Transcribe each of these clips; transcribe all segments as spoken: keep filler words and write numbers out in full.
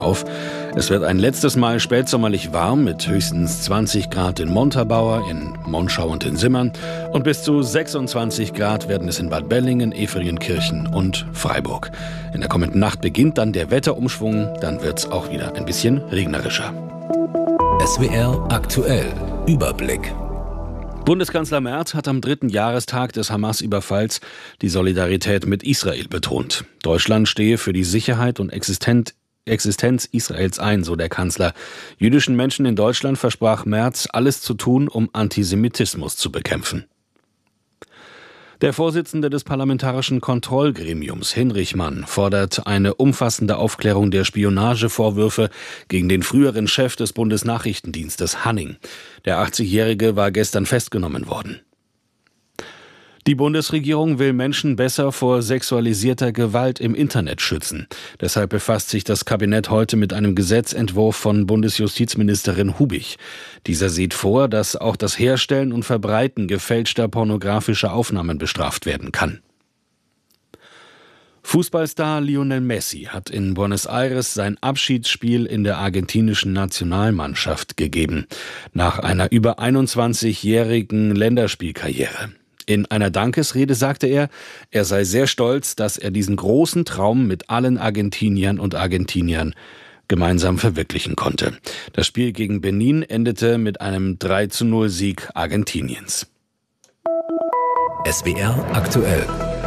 Auf. Es wird ein letztes Mal spätsommerlich warm mit höchstens zwanzig Grad in Montabaur, in Monschau und in Simmern und bis zu sechsundzwanzig Grad werden es in Bad Bellingen, Eferienkirchen und Freiburg. In der kommenden Nacht beginnt dann der Wetterumschwung, dann wird es auch wieder ein bisschen regnerischer. S W R aktuell Überblick. Bundeskanzler Merz hat am dritten Jahrestag des Hamas-Überfalls die Solidarität mit Israel betont. Deutschland stehe für die Sicherheit und Existenz Existenz Israels ein, so der Kanzler. Jüdischen Menschen in Deutschland versprach Merz, alles zu tun, um Antisemitismus zu bekämpfen. Der Vorsitzende des Parlamentarischen Kontrollgremiums, Hinrich Mann, fordert eine umfassende Aufklärung der Spionagevorwürfe gegen den früheren Chef des Bundesnachrichtendienstes Hanning. Der achtzigjährige war gestern festgenommen worden. Die Bundesregierung will Menschen besser vor sexualisierter Gewalt im Internet schützen. Deshalb befasst sich das Kabinett heute mit einem Gesetzentwurf von Bundesjustizministerin Hubig. Dieser sieht vor, dass auch das Herstellen und Verbreiten gefälschter pornografischer Aufnahmen bestraft werden kann. Fußballstar Lionel Messi hat in Buenos Aires sein Abschiedsspiel in der argentinischen Nationalmannschaft gegeben, nach einer über einundzwanzigjährigen Länderspielkarriere. In einer Dankesrede sagte er, er sei sehr stolz, dass er diesen großen Traum mit allen Argentiniern und Argentiniern gemeinsam verwirklichen konnte. Das Spiel gegen Benin endete mit einem drei zu null Sieg Argentiniens. S W R aktuell.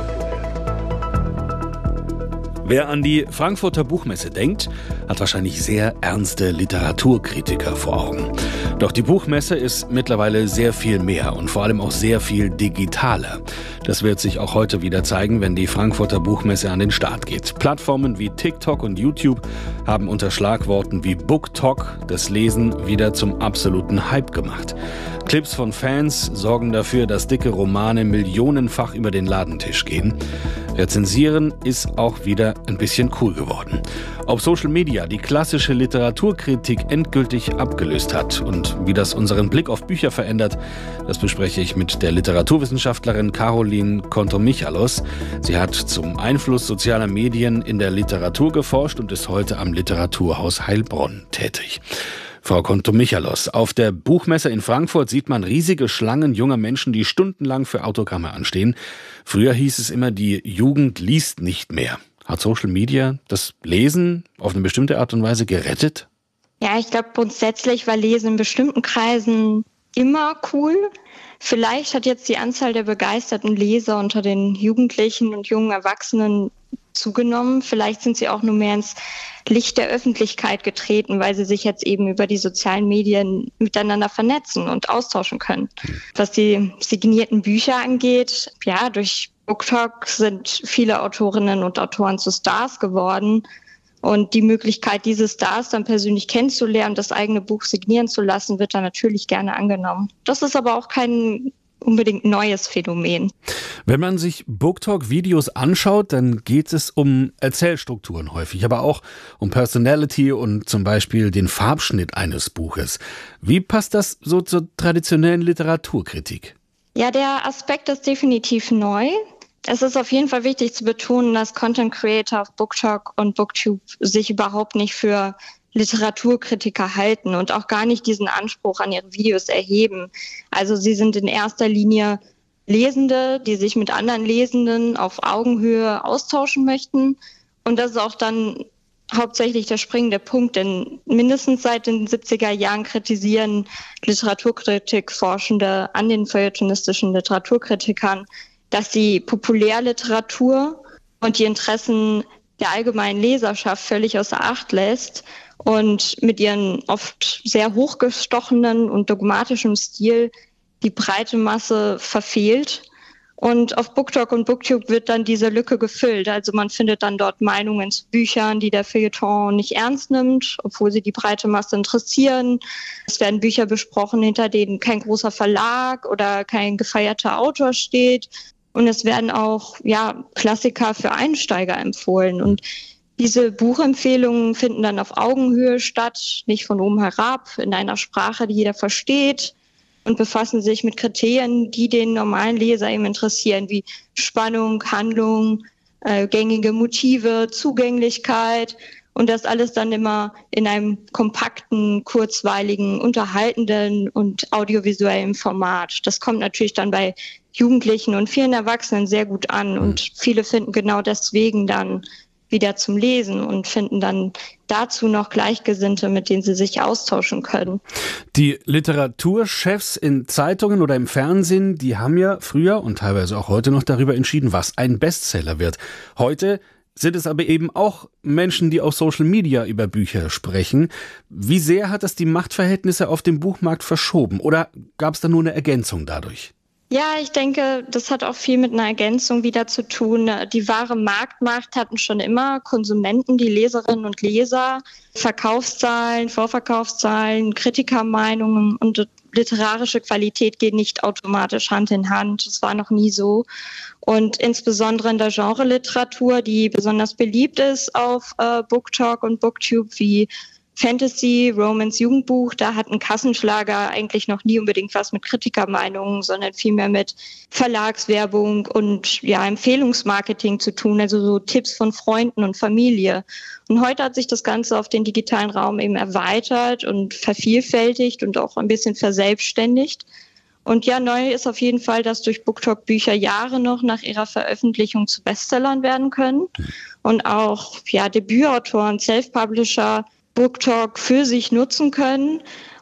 Wer an die Frankfurter Buchmesse denkt, hat wahrscheinlich sehr ernste Literaturkritiker vor Augen. Doch die Buchmesse ist mittlerweile sehr viel mehr und vor allem auch sehr viel digitaler. Das wird sich auch heute wieder zeigen, wenn die Frankfurter Buchmesse an den Start geht. Plattformen wie TikTok und YouTube haben unter Schlagworten wie BookTok das Lesen wieder zum absoluten Hype gemacht. Clips von Fans sorgen dafür, dass dicke Romane millionenfach über den Ladentisch gehen. Rezensieren ist auch wieder ein bisschen cool geworden. Ob Social Media die klassische Literaturkritik endgültig abgelöst hat und wie das unseren Blick auf Bücher verändert, das bespreche ich mit der Literaturwissenschaftlerin Caroline Kontomichalos. Sie hat zum Einfluss sozialer Medien in der Literatur geforscht und ist heute am Literaturhaus Heilbronn tätig. Frau Kontomichalos, auf der Buchmesse in Frankfurt sieht man riesige Schlangen junger Menschen, die stundenlang für Autogramme anstehen. Früher hieß es immer, die Jugend liest nicht mehr. Hat Social Media das Lesen auf eine bestimmte Art und Weise gerettet? Ja, ich glaube grundsätzlich war Lesen in bestimmten Kreisen immer cool. Vielleicht hat jetzt die Anzahl der begeisterten Leser unter den Jugendlichen und jungen Erwachsenen zugenommen. Vielleicht sind sie auch nur mehr ins Licht der Öffentlichkeit getreten, weil sie sich jetzt eben über die sozialen Medien miteinander vernetzen und austauschen können. Was die signierten Bücher angeht, ja, durch BookTok sind viele Autorinnen und Autoren zu Stars geworden. Und die Möglichkeit, diese Stars dann persönlich kennenzulernen, das eigene Buch signieren zu lassen, wird dann natürlich gerne angenommen. Das ist aber auch kein unbedingt neues Phänomen. Wenn man sich BookTok-Videos anschaut, dann geht es um Erzählstrukturen häufig, aber auch um Personality und zum Beispiel den Farbschnitt eines Buches. Wie passt das so zur traditionellen Literaturkritik? Ja, der Aspekt ist definitiv neu. Es ist auf jeden Fall wichtig zu betonen, dass Content Creator auf BookTok und BookTube sich überhaupt nicht für Literaturkritiker halten und auch gar nicht diesen Anspruch an ihre Videos erheben. Also sie sind in erster Linie Lesende, die sich mit anderen Lesenden auf Augenhöhe austauschen möchten. Und das ist auch dann hauptsächlich der springende Punkt, denn mindestens seit den siebziger Jahren kritisieren Literaturkritikforschende an den feuilletonistischen Literaturkritikern, dass die Populärliteratur und die Interessen der allgemeinen Leserschaft völlig außer Acht lässt und mit ihren oft sehr hochgestochenen und dogmatischen Stil die breite Masse verfehlt. Und auf BookTok und BookTube wird dann diese Lücke gefüllt. Also man findet dann dort Meinungen zu Büchern, die der Feuilleton nicht ernst nimmt, obwohl sie die breite Masse interessieren. Es werden Bücher besprochen, hinter denen kein großer Verlag oder kein gefeierter Autor steht. Und es werden auch ja Klassiker für Einsteiger empfohlen. Und diese Buchempfehlungen finden dann auf Augenhöhe statt, nicht von oben herab, in einer Sprache, die jeder versteht, und befassen sich mit Kriterien, die den normalen Leser eben interessieren, wie Spannung, Handlung, äh, gängige Motive, Zugänglichkeit. Und das alles dann immer in einem kompakten, kurzweiligen, unterhaltenden und audiovisuellen Format. Das kommt natürlich dann bei Jugendlichen und vielen Erwachsenen sehr gut an. Und viele finden genau deswegen dann wieder zum Lesen und finden dann dazu noch Gleichgesinnte, mit denen sie sich austauschen können. Die Literaturchefs in Zeitungen oder im Fernsehen, die haben ja früher und teilweise auch heute noch darüber entschieden, was ein Bestseller wird. Heute sind es aber eben auch Menschen, die auf Social Media über Bücher sprechen. Wie sehr hat das die Machtverhältnisse auf dem Buchmarkt verschoben? Oder gab es da nur eine Ergänzung dadurch? Ja, ich denke, das hat auch viel mit einer Ergänzung wieder zu tun. Die wahre Marktmacht hatten schon immer Konsumenten, die Leserinnen und Leser, Verkaufszahlen, Vorverkaufszahlen, Kritikermeinungen und literarische Qualität gehen nicht automatisch Hand in Hand. Das war noch nie so. Und insbesondere in der Genre-Literatur, die besonders beliebt ist auf äh, BookTok und BookTube wie Fantasy, Romance, Jugendbuch, da hat ein Kassenschlager eigentlich noch nie unbedingt was mit Kritikermeinungen, sondern vielmehr mit Verlagswerbung und ja Empfehlungsmarketing zu tun, also so Tipps von Freunden und Familie. Und heute hat sich das Ganze auf den digitalen Raum eben erweitert und vervielfältigt und auch ein bisschen verselbstständigt. Und ja, neu ist auf jeden Fall, dass durch BookTok Bücher Jahre noch nach ihrer Veröffentlichung zu Bestsellern werden können und auch ja Debütautoren, Self-Publisher BookTok für sich nutzen können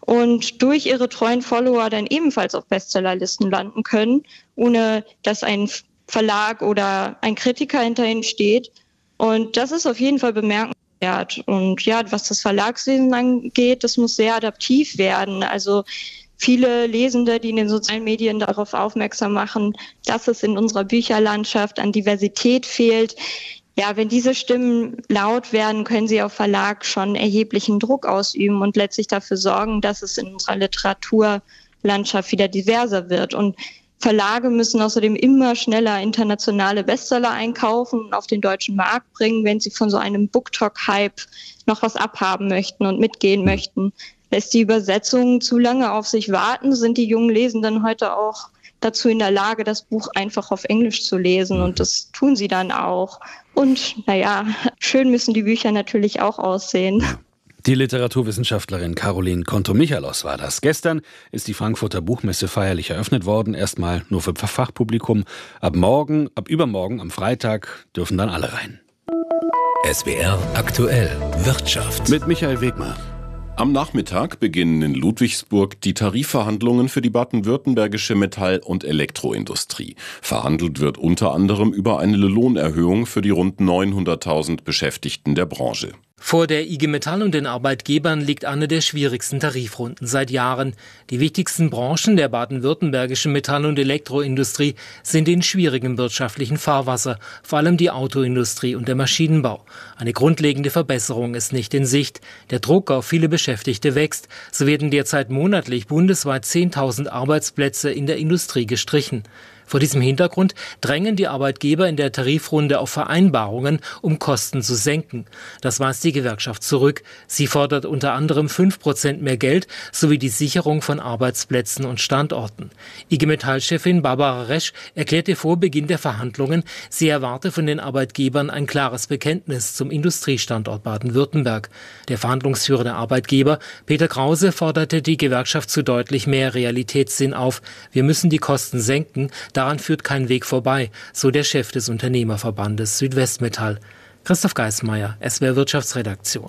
und durch ihre treuen Follower dann ebenfalls auf Bestsellerlisten landen können, ohne dass ein Verlag oder ein Kritiker hinter ihnen steht. Und das ist auf jeden Fall bemerkenswert. Und ja, was das Verlagswesen angeht, das muss sehr adaptiv werden. Also viele Lesende, die in den sozialen Medien darauf aufmerksam machen, dass es in unserer Bücherlandschaft an Diversität fehlt. Ja, wenn diese Stimmen laut werden, können sie auf Verlag schon erheblichen Druck ausüben und letztlich dafür sorgen, dass es in unserer Literaturlandschaft wieder diverser wird. Und Verlage müssen außerdem immer schneller internationale Bestseller einkaufen und auf den deutschen Markt bringen, wenn sie von so einem BookTok-Hype noch was abhaben möchten und mitgehen möchten. Lässt die Übersetzung zu lange auf sich warten, sind die jungen Lesenden heute auch dazu in der Lage, das Buch einfach auf Englisch zu lesen. Und das tun sie dann auch. Und naja, schön müssen die Bücher natürlich auch aussehen. Die Literaturwissenschaftlerin Caroline Konto-Michalos war das. Gestern ist die Frankfurter Buchmesse feierlich eröffnet worden. Erstmal nur für Fachpublikum. Ab morgen, ab übermorgen, am Freitag, dürfen dann alle rein. S W R aktuell Wirtschaft. Mit Michael Wegmer. Am Nachmittag beginnen in Ludwigsburg die Tarifverhandlungen für die baden-württembergische Metall- und Elektroindustrie. Verhandelt wird unter anderem über eine Lohnerhöhung für die rund neunhunderttausend Beschäftigten der Branche. Vor der I G Metall und den Arbeitgebern liegt eine der schwierigsten Tarifrunden seit Jahren. Die wichtigsten Branchen der baden-württembergischen Metall- und Elektroindustrie sind in schwierigem wirtschaftlichen Fahrwasser, vor allem die Autoindustrie und der Maschinenbau. Eine grundlegende Verbesserung ist nicht in Sicht. Der Druck auf viele Beschäftigte wächst. So werden derzeit monatlich bundesweit zehntausend Arbeitsplätze in der Industrie gestrichen. Vor diesem Hintergrund drängen die Arbeitgeber in der Tarifrunde auf Vereinbarungen, um Kosten zu senken. Das weist die Gewerkschaft zurück. Sie fordert unter anderem fünf Prozent mehr Geld sowie die Sicherung von Arbeitsplätzen und Standorten. I G Metall-Chefin Barbara Resch erklärte vor Beginn der Verhandlungen, sie erwarte von den Arbeitgebern ein klares Bekenntnis zum Industriestandort Baden-Württemberg. Der verhandlungsführende Arbeitgeber Peter Krause forderte die Gewerkschaft zu deutlich mehr Realitätssinn auf. Wir müssen die Kosten senken. Daran führt kein Weg vorbei, so der Chef des Unternehmerverbandes Südwestmetall. Christoph Geismeier, S W R Wirtschaftsredaktion.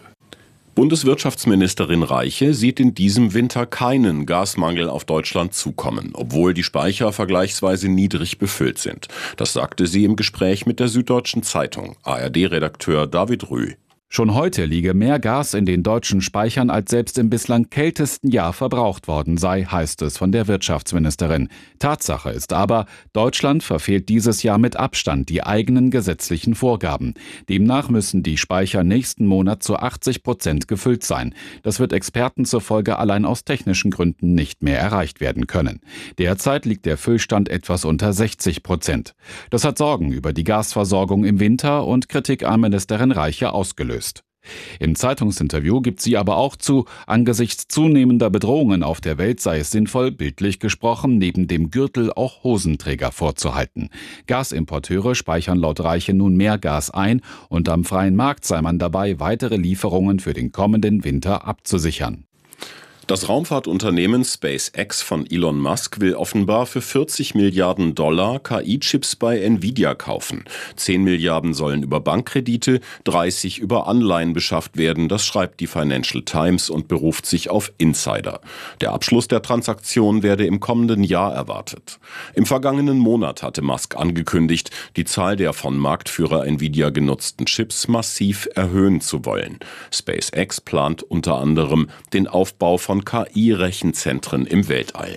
Bundeswirtschaftsministerin Reiche sieht in diesem Winter keinen Gasmangel auf Deutschland zukommen, obwohl die Speicher vergleichsweise niedrig befüllt sind. Das sagte sie im Gespräch mit der Süddeutschen Zeitung. A R D-Redakteur David Rühl. Schon heute liege mehr Gas in den deutschen Speichern, als selbst im bislang kältesten Jahr verbraucht worden sei, heißt es von der Wirtschaftsministerin. Tatsache ist aber, Deutschland verfehlt dieses Jahr mit Abstand die eigenen gesetzlichen Vorgaben. Demnach müssen die Speicher nächsten Monat zu achtzig Prozent gefüllt sein. Das wird Experten zufolge allein aus technischen Gründen nicht mehr erreicht werden können. Derzeit liegt der Füllstand etwas unter sechzig Prozent. Das hat Sorgen über die Gasversorgung im Winter und Kritik an Ministerin Reiche ausgelöst. Im Zeitungsinterview gibt sie aber auch zu, angesichts zunehmender Bedrohungen auf der Welt sei es sinnvoll, bildlich gesprochen, neben dem Gürtel auch Hosenträger vorzuhalten. Gasimporteure speichern laut Reiche nun mehr Gas ein und am freien Markt sei man dabei, weitere Lieferungen für den kommenden Winter abzusichern. Das Raumfahrtunternehmen SpaceX von Elon Musk will offenbar für vierzig Milliarden Dollar K I-Chips bei Nvidia kaufen. zehn Milliarden sollen über Bankkredite, dreißig über Anleihen beschafft werden. Das schreibt die Financial Times und beruft sich auf Insider. Der Abschluss der Transaktion werde im kommenden Jahr erwartet. Im vergangenen Monat hatte Musk angekündigt, die Zahl der von Marktführer Nvidia genutzten Chips massiv erhöhen zu wollen. SpaceX plant unter anderem den Aufbau von von K I-Rechenzentren im Weltall.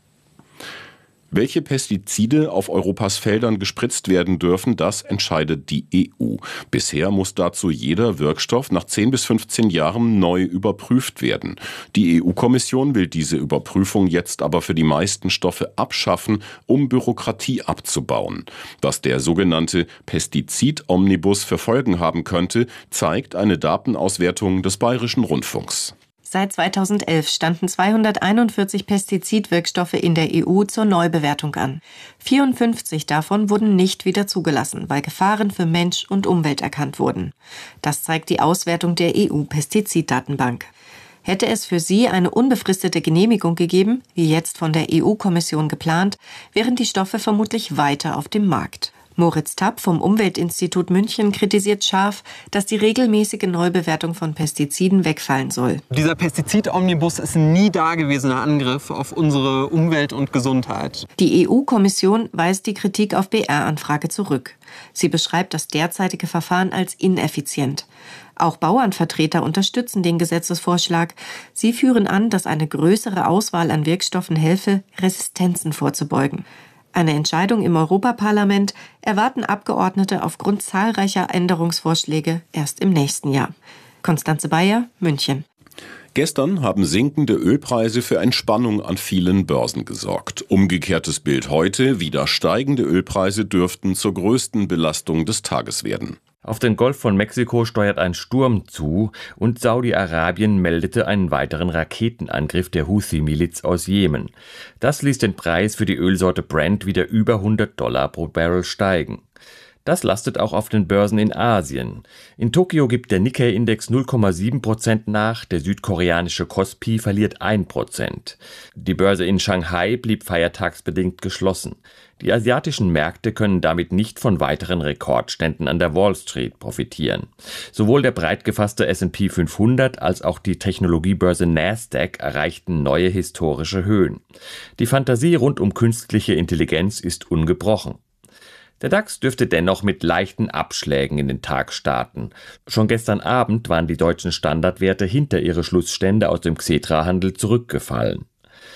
Welche Pestizide auf Europas Feldern gespritzt werden dürfen, das entscheidet die E U. Bisher muss dazu jeder Wirkstoff nach zehn bis fünfzehn Jahren neu überprüft werden. Die E U-Kommission will diese Überprüfung jetzt aber für die meisten Stoffe abschaffen, um Bürokratie abzubauen. Was der sogenannte Pestizid-Omnibus für Folgen haben könnte, zeigt eine Datenauswertung des Bayerischen Rundfunks. Seit zweitausendelf standen zweihunderteinundvierzig Pestizidwirkstoffe in der E U zur Neubewertung an. vierundfünfzig davon wurden nicht wieder zugelassen, weil Gefahren für Mensch und Umwelt erkannt wurden. Das zeigt die Auswertung der E U-Pestiziddatenbank. Hätte es für sie eine unbefristete Genehmigung gegeben, wie jetzt von der E U-Kommission geplant, wären die Stoffe vermutlich weiter auf dem Markt. Moritz Tapp vom Umweltinstitut München kritisiert scharf, dass die regelmäßige Neubewertung von Pestiziden wegfallen soll. Dieser Pestizid-Omnibus ist ein nie dagewesener Angriff auf unsere Umwelt und Gesundheit. Die E U-Kommission weist die Kritik auf B R-Anfrage zurück. Sie beschreibt das derzeitige Verfahren als ineffizient. Auch Bauernvertreter unterstützen den Gesetzesvorschlag. Sie führen an, dass eine größere Auswahl an Wirkstoffen helfe, Resistenzen vorzubeugen. Eine Entscheidung im Europaparlament erwarten Abgeordnete aufgrund zahlreicher Änderungsvorschläge erst im nächsten Jahr. Konstanze Bayer, München. Gestern haben sinkende Ölpreise für Entspannung an vielen Börsen gesorgt. Umgekehrtes Bild heute, wieder steigende Ölpreise dürften zur größten Belastung des Tages werden. Auf den Golf von Mexiko steuert ein Sturm zu und Saudi-Arabien meldete einen weiteren Raketenangriff der Houthi-Miliz aus Jemen. Das ließ den Preis für die Ölsorte Brent wieder über hundert Dollar pro Barrel steigen. Das lastet auch auf den Börsen in Asien. In Tokio gibt der Nikkei-Index null Komma sieben Prozent nach, der südkoreanische Kospi verliert ein Prozent. Die Börse in Shanghai blieb feiertagsbedingt geschlossen. Die asiatischen Märkte können damit nicht von weiteren Rekordständen an der Wall Street profitieren. Sowohl der breit gefasste S und P fünfhundert als auch die Technologiebörse Nasdaq erreichten neue historische Höhen. Die Fantasie rund um künstliche Intelligenz ist ungebrochen. Der DAX dürfte dennoch mit leichten Abschlägen in den Tag starten. Schon gestern Abend waren die deutschen Standardwerte hinter ihre Schlussstände aus dem Xetra-Handel zurückgefallen.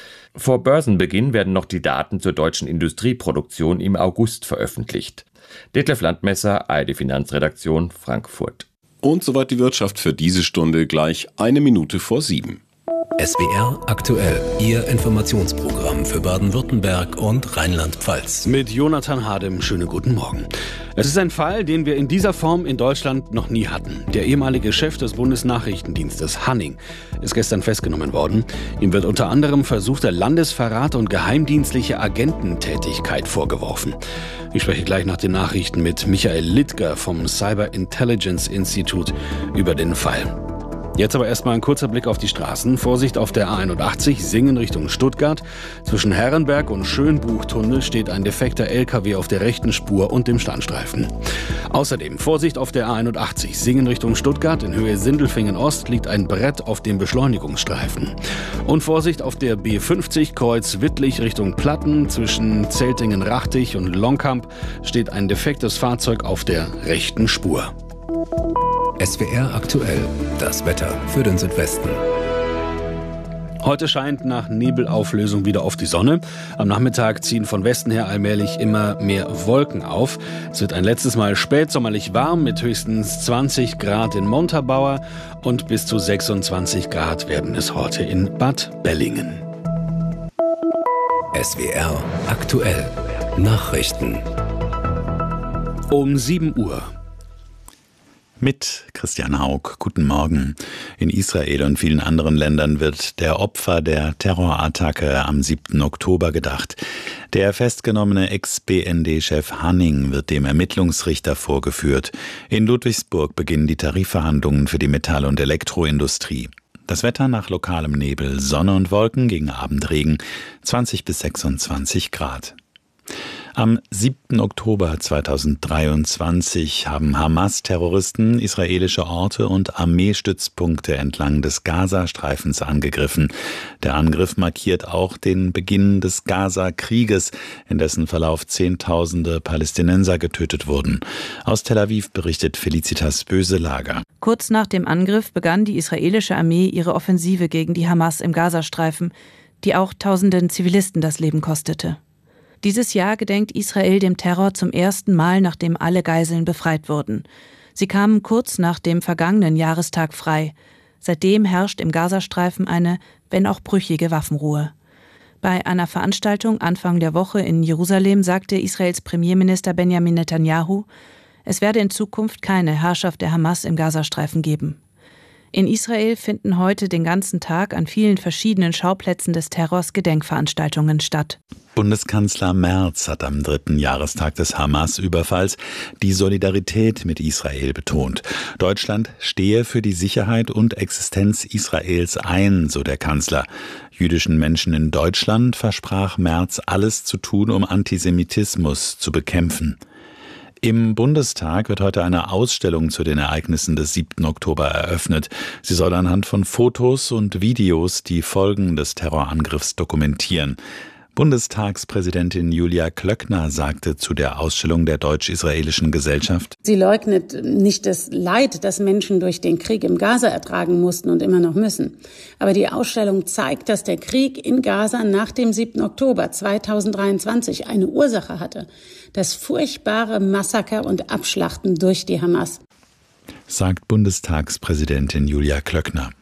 Vor Börsenbeginn werden noch die Daten zur deutschen Industrieproduktion im August veröffentlicht. Detlef Landmesser, A R D Finanzredaktion, Frankfurt. Und soweit die Wirtschaft für diese Stunde, gleich eine Minute vor sieben. S W R aktuell, Ihr Informationsprogramm für Baden-Württemberg und Rheinland-Pfalz. Mit Jonathan Hadem, schönen guten Morgen. Es ist ein Fall, den wir in dieser Form in Deutschland noch nie hatten. Der ehemalige Chef des Bundesnachrichtendienstes, Hanning, ist gestern festgenommen worden. Ihm wird unter anderem versuchter Landesverrat und geheimdienstliche Agententätigkeit vorgeworfen. Ich spreche gleich nach den Nachrichten mit Michael Littger vom Cyber Intelligence Institute über den Fall. Jetzt aber erstmal ein kurzer Blick auf die Straßen. Vorsicht auf der A einundachtzig, Singen Richtung Stuttgart. Zwischen Herrenberg und Schönbuchtunnel steht ein defekter L K W auf der rechten Spur und dem Standstreifen. Außerdem Vorsicht auf der A einundachtzig, Singen Richtung Stuttgart. In Höhe Sindelfingen Ost liegt ein Brett auf dem Beschleunigungsstreifen. Und Vorsicht auf der B fünfzig, Kreuz Wittlich Richtung Platten. Zwischen Zeltingen-Rachtich und Longkamp steht ein defektes Fahrzeug auf der rechten Spur. S W R aktuell, das Wetter für den Südwesten. Heute scheint nach Nebelauflösung wieder auf die Sonne. Am Nachmittag ziehen von Westen her allmählich immer mehr Wolken auf. Es wird ein letztes Mal spätsommerlich warm mit höchstens zwanzig Grad in Montabaur und bis zu sechsundzwanzig Grad werden es heute in Bad Bellingen. S W R aktuell, Nachrichten. Um sieben Uhr. Mit Christian Haug. Guten Morgen. In Israel und vielen anderen Ländern wird der Opfer der Terrorattacke am siebten Oktober gedacht. Der festgenommene Ex-B N D-Chef Hanning wird dem Ermittlungsrichter vorgeführt. In Ludwigsburg beginnen die Tarifverhandlungen für die Metall- und Elektroindustrie. Das Wetter nach lokalem Nebel, Sonne und Wolken, gegen Abendregen, zwanzig bis sechsundzwanzig Grad. Am siebten Oktober zweitausenddreiundzwanzig haben Hamas-Terroristen israelische Orte und Armeestützpunkte entlang des Gazastreifens angegriffen. Der Angriff markiert auch den Beginn des Gaza-Krieges, in dessen Verlauf Zehntausende Palästinenser getötet wurden. Aus Tel Aviv berichtet Felicitas Böselager. Kurz nach dem Angriff begann die israelische Armee ihre Offensive gegen die Hamas im Gazastreifen, die auch tausenden Zivilisten das Leben kostete. Dieses Jahr gedenkt Israel dem Terror zum ersten Mal, nachdem alle Geiseln befreit wurden. Sie kamen kurz nach dem vergangenen Jahrestag frei. Seitdem herrscht im Gazastreifen eine, wenn auch brüchige Waffenruhe. Bei einer Veranstaltung Anfang der Woche in Jerusalem sagte Israels Premierminister Benjamin Netanyahu, es werde in Zukunft keine Herrschaft der Hamas im Gazastreifen geben. In Israel finden heute den ganzen Tag an vielen verschiedenen Schauplätzen des Terrors Gedenkveranstaltungen statt. Bundeskanzler Merz hat am dritten Jahrestag des Hamas-Überfalls die Solidarität mit Israel betont. Deutschland stehe für die Sicherheit und Existenz Israels ein, so der Kanzler. Jüdischen Menschen in Deutschland versprach Merz, alles zu tun, um Antisemitismus zu bekämpfen. Im Bundestag wird heute eine Ausstellung zu den Ereignissen des siebten Oktober eröffnet. Sie soll anhand von Fotos und Videos die Folgen des Terrorangriffs dokumentieren. Bundestagspräsidentin Julia Klöckner sagte zu der Ausstellung der deutsch-israelischen Gesellschaft: Sie leugnet nicht das Leid, das Menschen durch den Krieg im Gaza ertragen mussten und immer noch müssen. Aber die Ausstellung zeigt, dass der Krieg in Gaza nach dem siebten Oktober zweitausenddreiundzwanzig eine Ursache hatte: das furchtbare Massaker und Abschlachten durch die Hamas. Sagt Bundestagspräsidentin Julia Klöckner.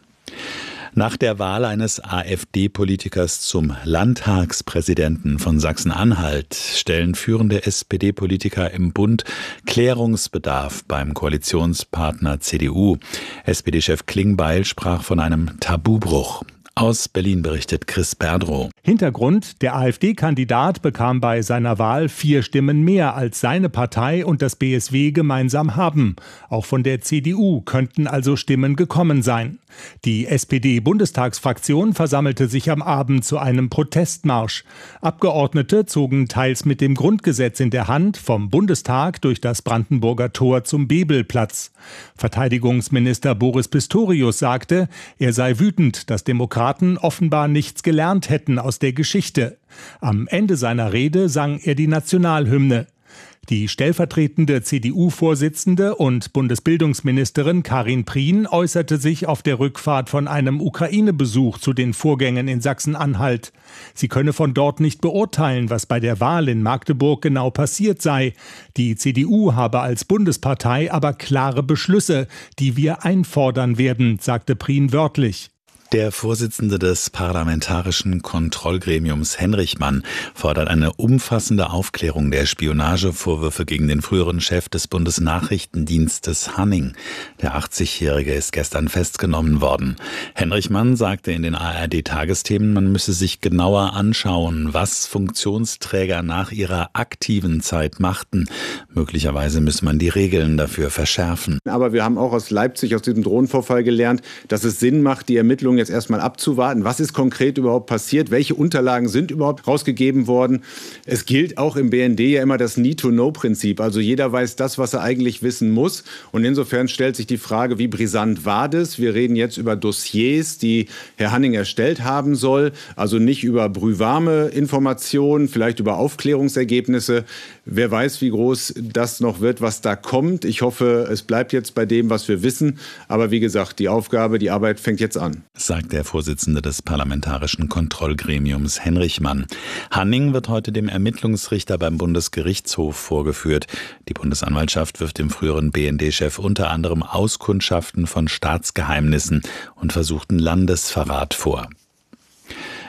Nach der Wahl eines AfD-Politikers zum Landtagspräsidenten von Sachsen-Anhalt stellen führende S P D-Politiker im Bund Klärungsbedarf beim Koalitionspartner C D U. S P D-Chef Klingbeil sprach von einem Tabubruch. Aus Berlin berichtet Chris Berdrow. Hintergrund: Der AfD-Kandidat bekam bei seiner Wahl vier Stimmen mehr, als seine Partei und das B S W gemeinsam haben. Auch von der C D U könnten also Stimmen gekommen sein. Die S P D-Bundestagsfraktion versammelte sich am Abend zu einem Protestmarsch. Abgeordnete zogen teils mit dem Grundgesetz in der Hand vom Bundestag durch das Brandenburger Tor zum Bebelplatz. Verteidigungsminister Boris Pistorius sagte, er sei wütend, dass Demokraten offenbar nichts gelernt hätten aus der Geschichte. Am Ende seiner Rede sang er die Nationalhymne. Die stellvertretende C D U-Vorsitzende und Bundesbildungsministerin Karin Prien äußerte sich auf der Rückfahrt von einem Ukraine-Besuch zu den Vorgängen in Sachsen-Anhalt. Sie könne von dort nicht beurteilen, was bei der Wahl in Magdeburg genau passiert sei. Die C D U habe als Bundespartei aber klare Beschlüsse, die wir einfordern werden, sagte Prien wörtlich. Der Vorsitzende des Parlamentarischen Kontrollgremiums Henrich Mann fordert eine umfassende Aufklärung der Spionagevorwürfe gegen den früheren Chef des Bundesnachrichtendienstes Hanning. Der achtzigjährige ist gestern festgenommen worden. Henrich Mann sagte in den A R D-Tagesthemen, man müsse sich genauer anschauen, was Funktionsträger nach ihrer aktiven Zeit machten. Möglicherweise müsse man die Regeln dafür verschärfen. Aber wir haben auch aus Leipzig, aus diesem Drohnenvorfall gelernt, dass es Sinn macht, die Ermittlungen jetzt erstmal abzuwarten. Was ist konkret überhaupt passiert? Welche Unterlagen sind überhaupt rausgegeben worden? Es gilt auch im B N D ja immer das Need-to-Know-Prinzip. Also jeder weiß das, was er eigentlich wissen muss. Und insofern stellt sich die Frage, wie brisant war das? Wir reden jetzt über Dossiers, die Herr Hanning erstellt haben soll. Also nicht über brühwarme Informationen, vielleicht über Aufklärungsergebnisse. Wer weiß, wie groß das noch wird, was da kommt. Ich hoffe, es bleibt jetzt bei dem, was wir wissen. Aber wie gesagt, die Aufgabe, die Arbeit fängt jetzt an. Sagt der Vorsitzende des Parlamentarischen Kontrollgremiums Henrich Mann. Hanning wird heute dem Ermittlungsrichter beim Bundesgerichtshof vorgeführt. Die Bundesanwaltschaft wirft dem früheren B N D-Chef unter anderem Auskundschaften von Staatsgeheimnissen und versuchten Landesverrat vor.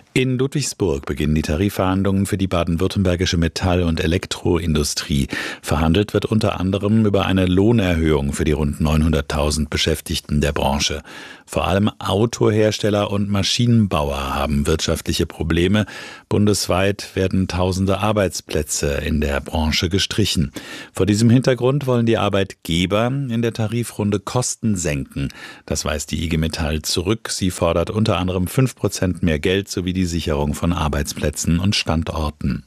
In Ludwigsburg beginnen die Tarifverhandlungen für die baden-württembergische Metall- und Elektroindustrie. Verhandelt wird unter anderem über eine Lohnerhöhung für die rund neunhunderttausend Beschäftigten der Branche. Vor allem Autohersteller und Maschinenbauer haben wirtschaftliche Probleme. Bundesweit werden tausende Arbeitsplätze in der Branche gestrichen. Vor diesem Hintergrund wollen die Arbeitgeber in der Tarifrunde Kosten senken. Das weist die I G Metall zurück. Sie fordert unter anderem fünf Prozent mehr Geld sowie die Sicherung von Arbeitsplätzen und Standorten.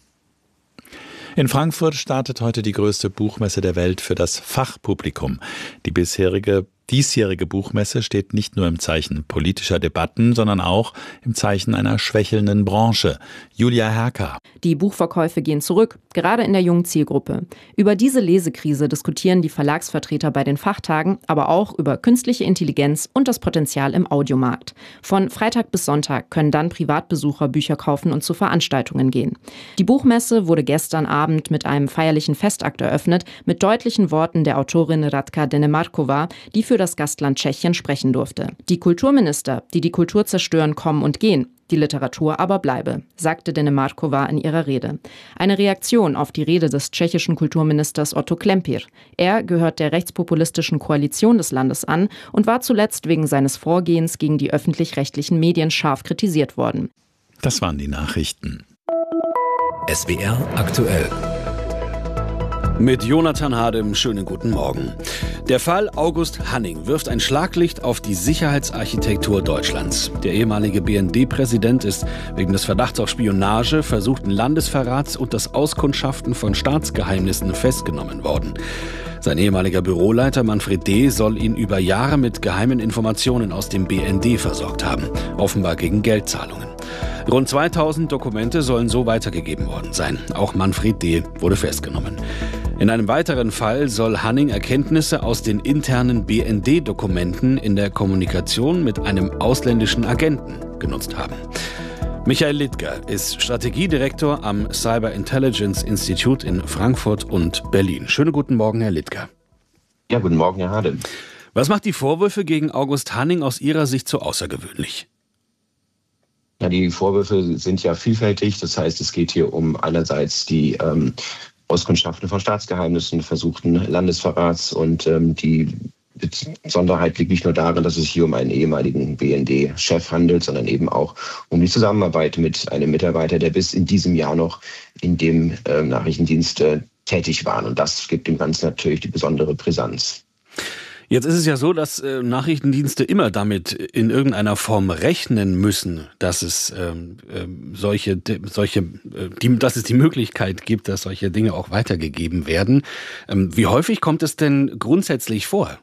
In Frankfurt startet heute die größte Buchmesse der Welt für das Fachpublikum. Die bisherige diesjährige Buchmesse steht nicht nur im Zeichen politischer Debatten, sondern auch im Zeichen einer schwächelnden Branche. Julia Herker. Die Buchverkäufe gehen zurück, gerade in der jungen Zielgruppe. Über diese Lesekrise diskutieren die Verlagsvertreter bei den Fachtagen, aber auch über künstliche Intelligenz und das Potenzial im Audiomarkt. Von Freitag bis Sonntag können dann Privatbesucher Bücher kaufen und zu Veranstaltungen gehen. Die Buchmesse wurde gestern Abend mit einem feierlichen Festakt eröffnet, mit deutlichen Worten der Autorin Radka Denemarkova, die für das Gastland Tschechien sprechen durfte. Die Kulturminister, die die Kultur zerstören, kommen und gehen. Die Literatur aber bleibe, sagte Denemarkova in ihrer Rede. Eine Reaktion auf die Rede des tschechischen Kulturministers Otto Klempir. Er gehört der rechtspopulistischen Koalition des Landes an und war zuletzt wegen seines Vorgehens gegen die öffentlich-rechtlichen Medien scharf kritisiert worden. Das waren die Nachrichten. S W R aktuell. Mit Jonathan Hadem, schönen guten Morgen. Der Fall August Hanning wirft ein Schlaglicht auf die Sicherheitsarchitektur Deutschlands. Der ehemalige B N D-Präsident ist wegen des Verdachts auf Spionage, versuchten Landesverrats und das Auskundschaften von Staatsgeheimnissen festgenommen worden. Sein ehemaliger Büroleiter Manfred D. soll ihn über Jahre mit geheimen Informationen aus dem B N D versorgt haben, offenbar gegen Geldzahlungen. Rund zweitausend Dokumente sollen so weitergegeben worden sein. Auch Manfred D. wurde festgenommen. In einem weiteren Fall soll Hanning Erkenntnisse aus den internen B N D-Dokumenten in der Kommunikation mit einem ausländischen Agenten genutzt haben. Michael Littger ist Strategiedirektor am Cyber Intelligence Institute in Frankfurt und Berlin. Schönen guten Morgen, Herr Littger. Ja, guten Morgen, Herr Hadem. Was macht die Vorwürfe gegen August Hanning aus Ihrer Sicht so außergewöhnlich? Ja, die Vorwürfe sind ja vielfältig. Das heißt, es geht hier um einerseits die ähm, Auskundschaften von Staatsgeheimnissen, versuchten Landesverrats und ähm, die Besonderheit liegt nicht nur darin, dass es hier um einen ehemaligen B N D-Chef handelt, sondern eben auch um die Zusammenarbeit mit einem Mitarbeiter, der bis in diesem Jahr noch in dem äh, Nachrichtendienst äh, tätig war. Und das gibt dem Ganzen natürlich die besondere Brisanz. Jetzt ist es ja so, dass äh, Nachrichtendienste immer damit in irgendeiner Form rechnen müssen, dass es ähm, äh, solche, solche, äh, die, dass es die Möglichkeit gibt, dass solche Dinge auch weitergegeben werden. Ähm, wie häufig kommt es denn grundsätzlich vor?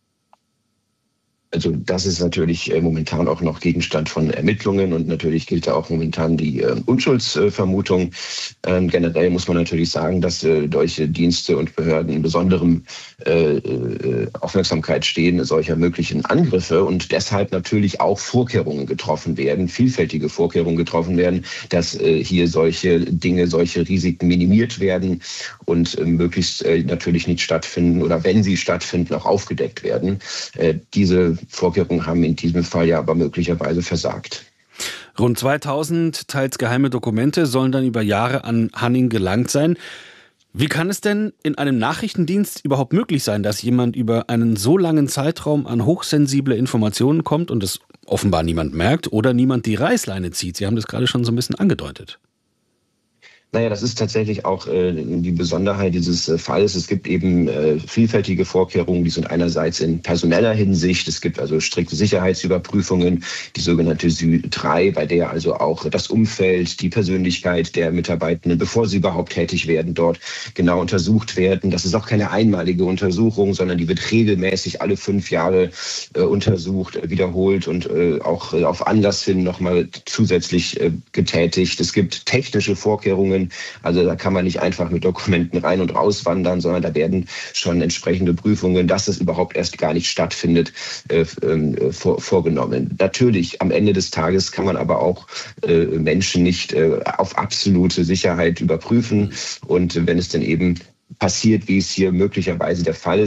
Also das ist natürlich momentan auch noch Gegenstand von Ermittlungen und natürlich gilt da auch momentan die äh, Unschuldsvermutung. Ähm, generell muss man natürlich sagen, dass äh, solche Dienste und Behörden in besonderem äh, äh, Aufmerksamkeit stehen, solcher möglichen Angriffe und deshalb natürlich auch Vorkehrungen getroffen werden, vielfältige Vorkehrungen getroffen werden, dass äh, hier solche Dinge, solche Risiken minimiert werden und äh, möglichst äh, natürlich nicht stattfinden oder wenn sie stattfinden, auch aufgedeckt werden. Äh, diese Vorkehrungen haben in diesem Fall ja aber möglicherweise versagt. Rund zweitausend teils geheime Dokumente sollen dann über Jahre an Hanning gelangt sein. Wie kann es denn in einem Nachrichtendienst überhaupt möglich sein, dass jemand über einen so langen Zeitraum an hochsensible Informationen kommt und es offenbar niemand merkt oder niemand die Reißleine zieht? Sie haben das gerade schon so ein bisschen angedeutet. Naja, das ist tatsächlich auch äh, die Besonderheit dieses äh, Falles. Es gibt eben äh, vielfältige Vorkehrungen, die sind einerseits in personeller Hinsicht. Es gibt also strikte Sicherheitsüberprüfungen, die sogenannte S Ü drei, bei der also auch das Umfeld, die Persönlichkeit der Mitarbeitenden, bevor sie überhaupt tätig werden, dort genau untersucht werden. Das ist auch keine einmalige Untersuchung, sondern die wird regelmäßig alle fünf Jahre äh, untersucht, äh, wiederholt und äh, auch äh, auf Anlass hin nochmal zusätzlich äh, getätigt. Es gibt technische Vorkehrungen. Also da kann man nicht einfach mit Dokumenten rein und raus wandern, sondern da werden schon entsprechende Prüfungen, dass das überhaupt erst gar nicht stattfindet, äh, äh, vor, vorgenommen. Natürlich, am Ende des Tages kann man aber auch äh, Menschen nicht äh, auf absolute Sicherheit überprüfen. Und wenn es dann eben passiert, wie es hier möglicherweise der Fall ist,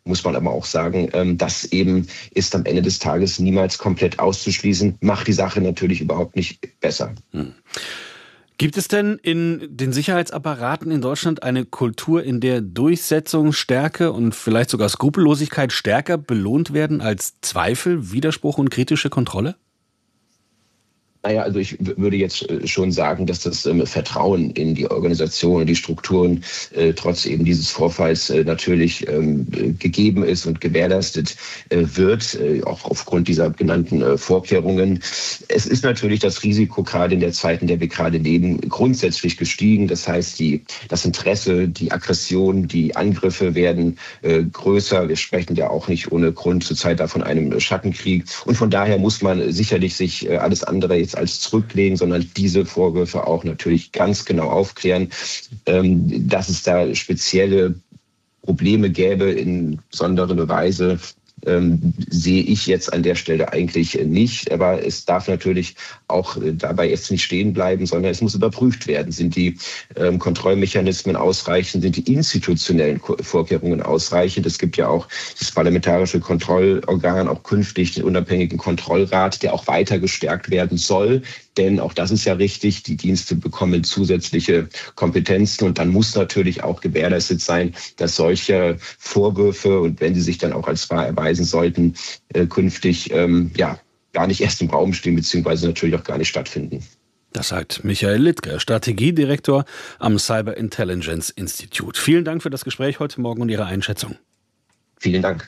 muss man aber auch sagen, ähm, das eben ist am Ende des Tages niemals komplett auszuschließen, macht die Sache natürlich überhaupt nicht besser. Hm. Gibt es denn in den Sicherheitsapparaten in Deutschland eine Kultur, in der Durchsetzung, Stärke und vielleicht sogar Skrupellosigkeit stärker belohnt werden als Zweifel, Widerspruch und kritische Kontrolle? Naja, also ich würde jetzt schon sagen, dass das ähm, Vertrauen in die Organisation und die Strukturen äh, trotz eben dieses Vorfalls äh, natürlich ähm, gegeben ist und gewährleistet äh, wird, äh, auch aufgrund dieser genannten äh, Vorkehrungen. Es ist natürlich das Risiko, gerade in der Zeit, in der wir gerade leben, grundsätzlich gestiegen. Das heißt, die, das Interesse, die Aggression, die Angriffe werden äh, größer. Wir sprechen ja auch nicht ohne Grund zurzeit da von einem Schattenkrieg. Und von daher muss man sicherlich sich äh, alles andere jetzt als zurücklegen, sondern diese Vorwürfe auch natürlich ganz genau aufklären, ähm, dass es da spezielle Probleme gäbe in besonderer Weise. Ähm, sehe ich jetzt an der Stelle eigentlich nicht. Aber es darf natürlich auch äh, dabei jetzt nicht stehen bleiben, sondern es muss überprüft werden. Sind die ähm, Kontrollmechanismen ausreichend? Sind die institutionellen Ko- Vorkehrungen ausreichend? Es gibt ja auch das parlamentarische Kontrollorgan, auch künftig den unabhängigen Kontrollrat, der auch weiter gestärkt werden soll. Denn auch das ist ja richtig, die Dienste bekommen zusätzliche Kompetenzen und dann muss natürlich auch gewährleistet sein, dass solche Vorwürfe und wenn sie sich dann auch als wahr erweisen sollten, äh, künftig ähm, ja gar nicht erst im Raum stehen, beziehungsweise natürlich auch gar nicht stattfinden. Das sagt Michael Littke, Strategiedirektor am Cyber Intelligence Institute. Vielen Dank für das Gespräch heute Morgen und Ihre Einschätzung. Vielen Dank.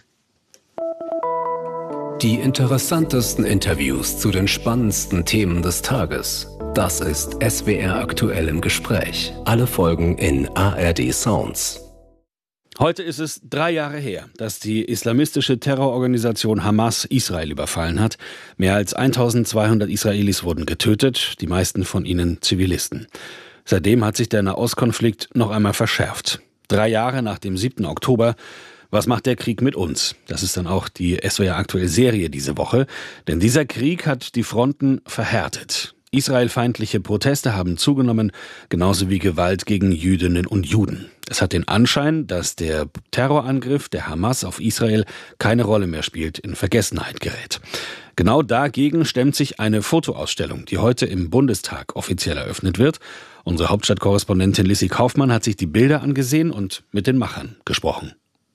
Die interessantesten Interviews zu den spannendsten Themen des Tages. Das ist S W R aktuell im Gespräch. Alle Folgen in A R D Sounds. Heute ist es drei Jahre her, dass die islamistische Terrororganisation Hamas Israel überfallen hat. Mehr als eintausendzweihundert Israelis wurden getötet, die meisten von ihnen Zivilisten. Seitdem hat sich der Nahostkonflikt noch einmal verschärft. Drei Jahre nach dem siebten Oktober. Was macht der Krieg mit uns? Das ist dann auch die S W R aktuell Serie diese Woche. Denn dieser Krieg hat die Fronten verhärtet. Israelfeindliche Proteste haben zugenommen, genauso wie Gewalt gegen Jüdinnen und Juden. Es hat den Anschein, dass der Terrorangriff der Hamas auf Israel keine Rolle mehr spielt, in Vergessenheit gerät. Genau dagegen stemmt sich eine Fotoausstellung, die heute im Bundestag offiziell eröffnet wird. Unsere Hauptstadtkorrespondentin Lissy Kaufmann hat sich die Bilder angesehen und mit den Machern gesprochen.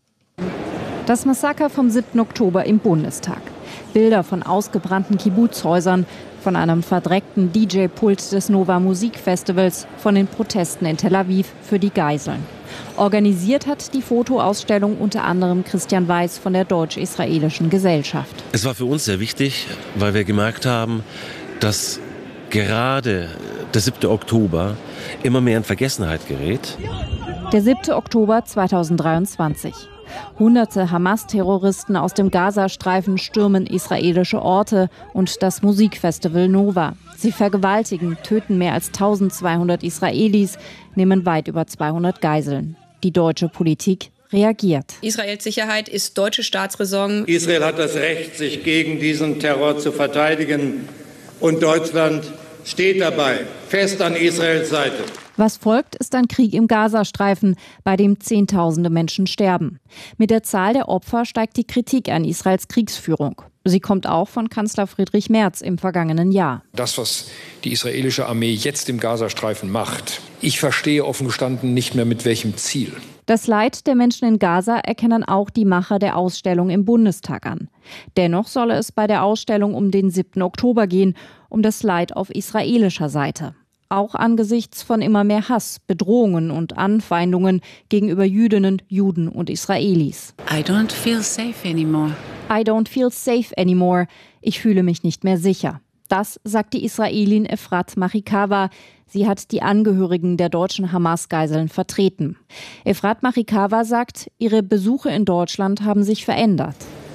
Das Massaker vom siebten Oktober im Bundestag. Bilder von ausgebrannten Kibbutzhäusern, von einem verdreckten D J-Pult des Nova Musikfestivals, von den Protesten in Tel Aviv für die Geiseln. Organisiert hat die Fotoausstellung unter anderem Christian Weiß von der Deutsch-Israelischen Gesellschaft. Es war für uns sehr wichtig, weil wir gemerkt haben, dass gerade der siebte Oktober immer mehr in Vergessenheit gerät. Der siebte Oktober zweitausenddreiundzwanzig. Hunderte Hamas-Terroristen aus dem Gazastreifen stürmen israelische Orte und das Musikfestival Nova. Sie vergewaltigen, töten mehr als eintausendzweihundert Israelis, nehmen weit über zweihundert Geiseln. Die deutsche Politik reagiert. Israels Sicherheit ist deutsche Staatsräson. Israel hat das Recht, sich gegen diesen Terror zu verteidigen. Und Deutschland steht dabei, fest an Israels Seite. Was folgt, ist ein Krieg im Gazastreifen, bei dem Zehntausende Menschen sterben. Mit der Zahl der Opfer steigt die Kritik an Israels Kriegsführung. Sie kommt auch von Kanzler Friedrich Merz im vergangenen Jahr. Das, was die israelische Armee jetzt im Gazastreifen macht, ich verstehe offen gestanden nicht mehr mit welchem Ziel. Das Leid der Menschen in Gaza erkennen auch die Macher der Ausstellung im Bundestag an. Dennoch solle es bei der Ausstellung um den siebten Oktober gehen, um das Leid auf israelischer Seite. Auch angesichts von immer mehr Hass, Bedrohungen und Anfeindungen gegenüber Jüdinnen, Juden und Israelis. I don't feel safe anymore. I don't feel safe anymore. Ich fühle mich nicht mehr sicher. Das sagt die Israelin Efrat Machikawa. Sie hat die Angehörigen der deutschen Hamas-Geiseln vertreten. Efrat Machikawa sagt, ihre Besuche in Deutschland haben sich verändert.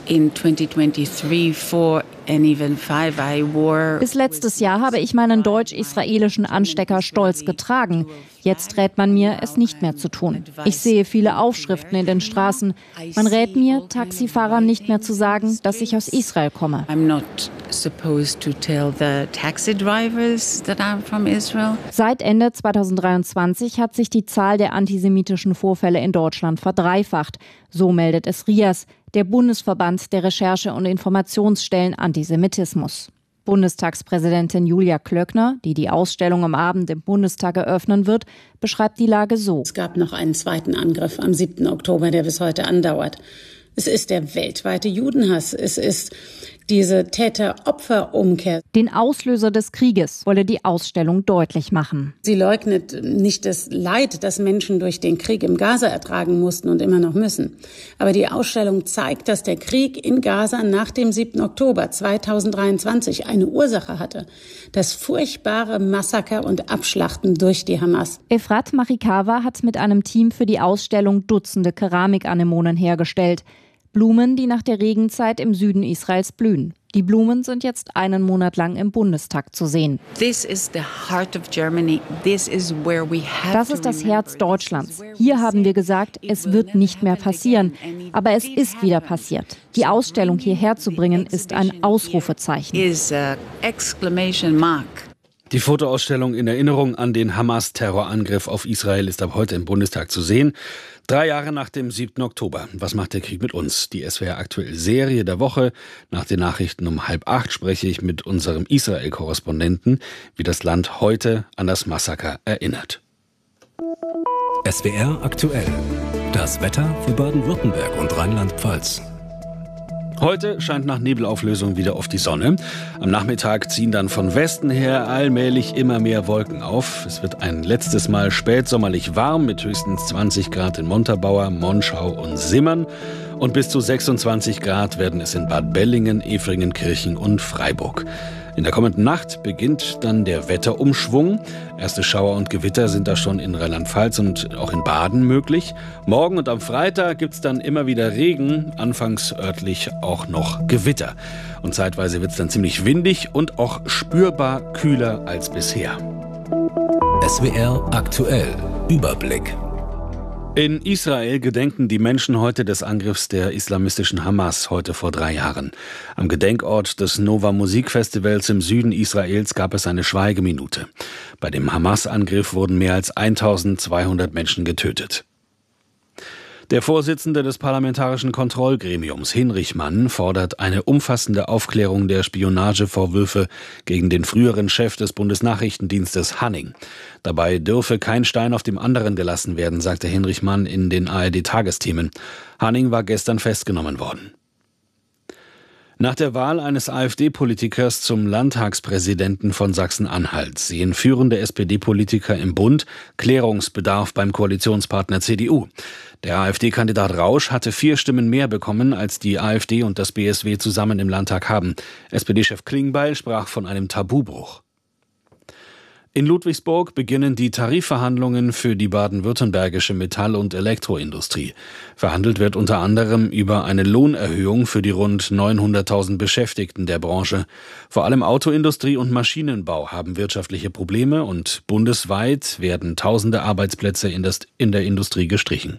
in twenty twenty-three, four and even five I wore. Bis letztes Jahr habe ich meinen deutsch-israelischen Anstecker stolz getragen. Jetzt rät man mir, es nicht mehr zu tun. Ich sehe viele Aufschriften in den Straßen. Man rät mir, Taxifahrern nicht mehr zu sagen, dass ich aus Israel komme. I'm not supposed to tell the taxi drivers that I'm from Israel. Seit Ende zweitausenddreiundzwanzig hat sich die Zahl der antisemitischen Vorfälle in Deutschland verdreifacht. So meldet es RIAS, der Bundesverband der Recherche- und Informationsstellen Antisemitismus. Bundestagspräsidentin Julia Klöckner, die die Ausstellung am Abend im Bundestag eröffnen wird, beschreibt die Lage so. Es gab noch einen zweiten Angriff am siebten Oktober, der bis heute andauert. Es ist der weltweite Judenhass. Es ist diese Täter-Opfer-Umkehr. Den Auslöser des Krieges wolle die Ausstellung deutlich machen. Sie leugnet nicht das Leid, das Menschen durch den Krieg im Gaza ertragen mussten und immer noch müssen. Aber die Ausstellung zeigt, dass der Krieg in Gaza nach dem siebten Oktober zweitausenddreiundzwanzig eine Ursache hatte. Das furchtbare Massaker und Abschlachten durch die Hamas. Efrat Machikawa hat mit einem Team für die Ausstellung Dutzende Keramikanemonen hergestellt. Blumen, die nach der Regenzeit im Süden Israels blühen. Die Blumen sind jetzt einen Monat lang im Bundestag zu sehen. This is the heart of Germany. This is where we have Das ist das Herz Deutschlands. Hier haben wir gesagt, es wird nicht mehr passieren. Aber es ist wieder passiert. Die Ausstellung hierher zu bringen, ist ein Ausrufezeichen. Is a exclamation mark. Die Fotoausstellung in Erinnerung an den Hamas-Terrorangriff auf Israel ist ab heute im Bundestag zu sehen. Drei Jahre nach dem siebten Oktober. Was macht der Krieg mit uns? Die S W R aktuell Serie der Woche. Nach den Nachrichten um halb acht spreche ich mit unserem Israel-Korrespondenten, wie das Land heute an das Massaker erinnert. S W R aktuell. Das Wetter für Baden-Württemberg und Rheinland-Pfalz. Heute scheint nach Nebelauflösung wieder oft die Sonne. Am Nachmittag ziehen dann von Westen her allmählich immer mehr Wolken auf. Es wird ein letztes Mal spätsommerlich warm mit höchstens zwanzig Grad in Montabaur, Monschau und Simmern. Und bis zu sechsundzwanzig Grad werden es in Bad Bellingen, Efringen, Kirchen und Freiburg. In der kommenden Nacht beginnt dann der Wetterumschwung. Erste Schauer und Gewitter sind da schon in Rheinland-Pfalz und auch in Baden möglich. Morgen und am Freitag gibt's dann immer wieder Regen, anfangs örtlich auch noch Gewitter. Und zeitweise wird's dann ziemlich windig und auch spürbar kühler als bisher. S W R aktuell. Überblick. In Israel gedenken die Menschen heute des Angriffs der islamistischen Hamas heute vor drei Jahren. Am Gedenkort des Nova Musikfestivals im Süden Israels gab es eine Schweigeminute. Bei dem Hamas-Angriff wurden mehr als eintausendzweihundert Menschen getötet. Der Vorsitzende des Parlamentarischen Kontrollgremiums, Hinrich Mann, fordert eine umfassende Aufklärung der Spionagevorwürfe gegen den früheren Chef des Bundesnachrichtendienstes Hanning. Dabei dürfe kein Stein auf dem anderen gelassen werden, sagte Hinrich Mann in den A R D-Tagesthemen. Hanning war gestern festgenommen worden. Nach der Wahl eines AfD-Politikers zum Landtagspräsidenten von Sachsen-Anhalt sehen führende S P D-Politiker im Bund Klärungsbedarf beim Koalitionspartner C D U. Der AfD-Kandidat Rausch hatte vier Stimmen mehr bekommen, als die AfD und das B S W zusammen im Landtag haben. S P D-Chef Klingbeil sprach von einem Tabubruch. In Ludwigsburg beginnen die Tarifverhandlungen für die baden-württembergische Metall- und Elektroindustrie. Verhandelt wird unter anderem über eine Lohnerhöhung für die rund neunhunderttausend Beschäftigten der Branche. Vor allem Autoindustrie und Maschinenbau haben wirtschaftliche Probleme und bundesweit werden tausende Arbeitsplätze in, das, in der Industrie gestrichen.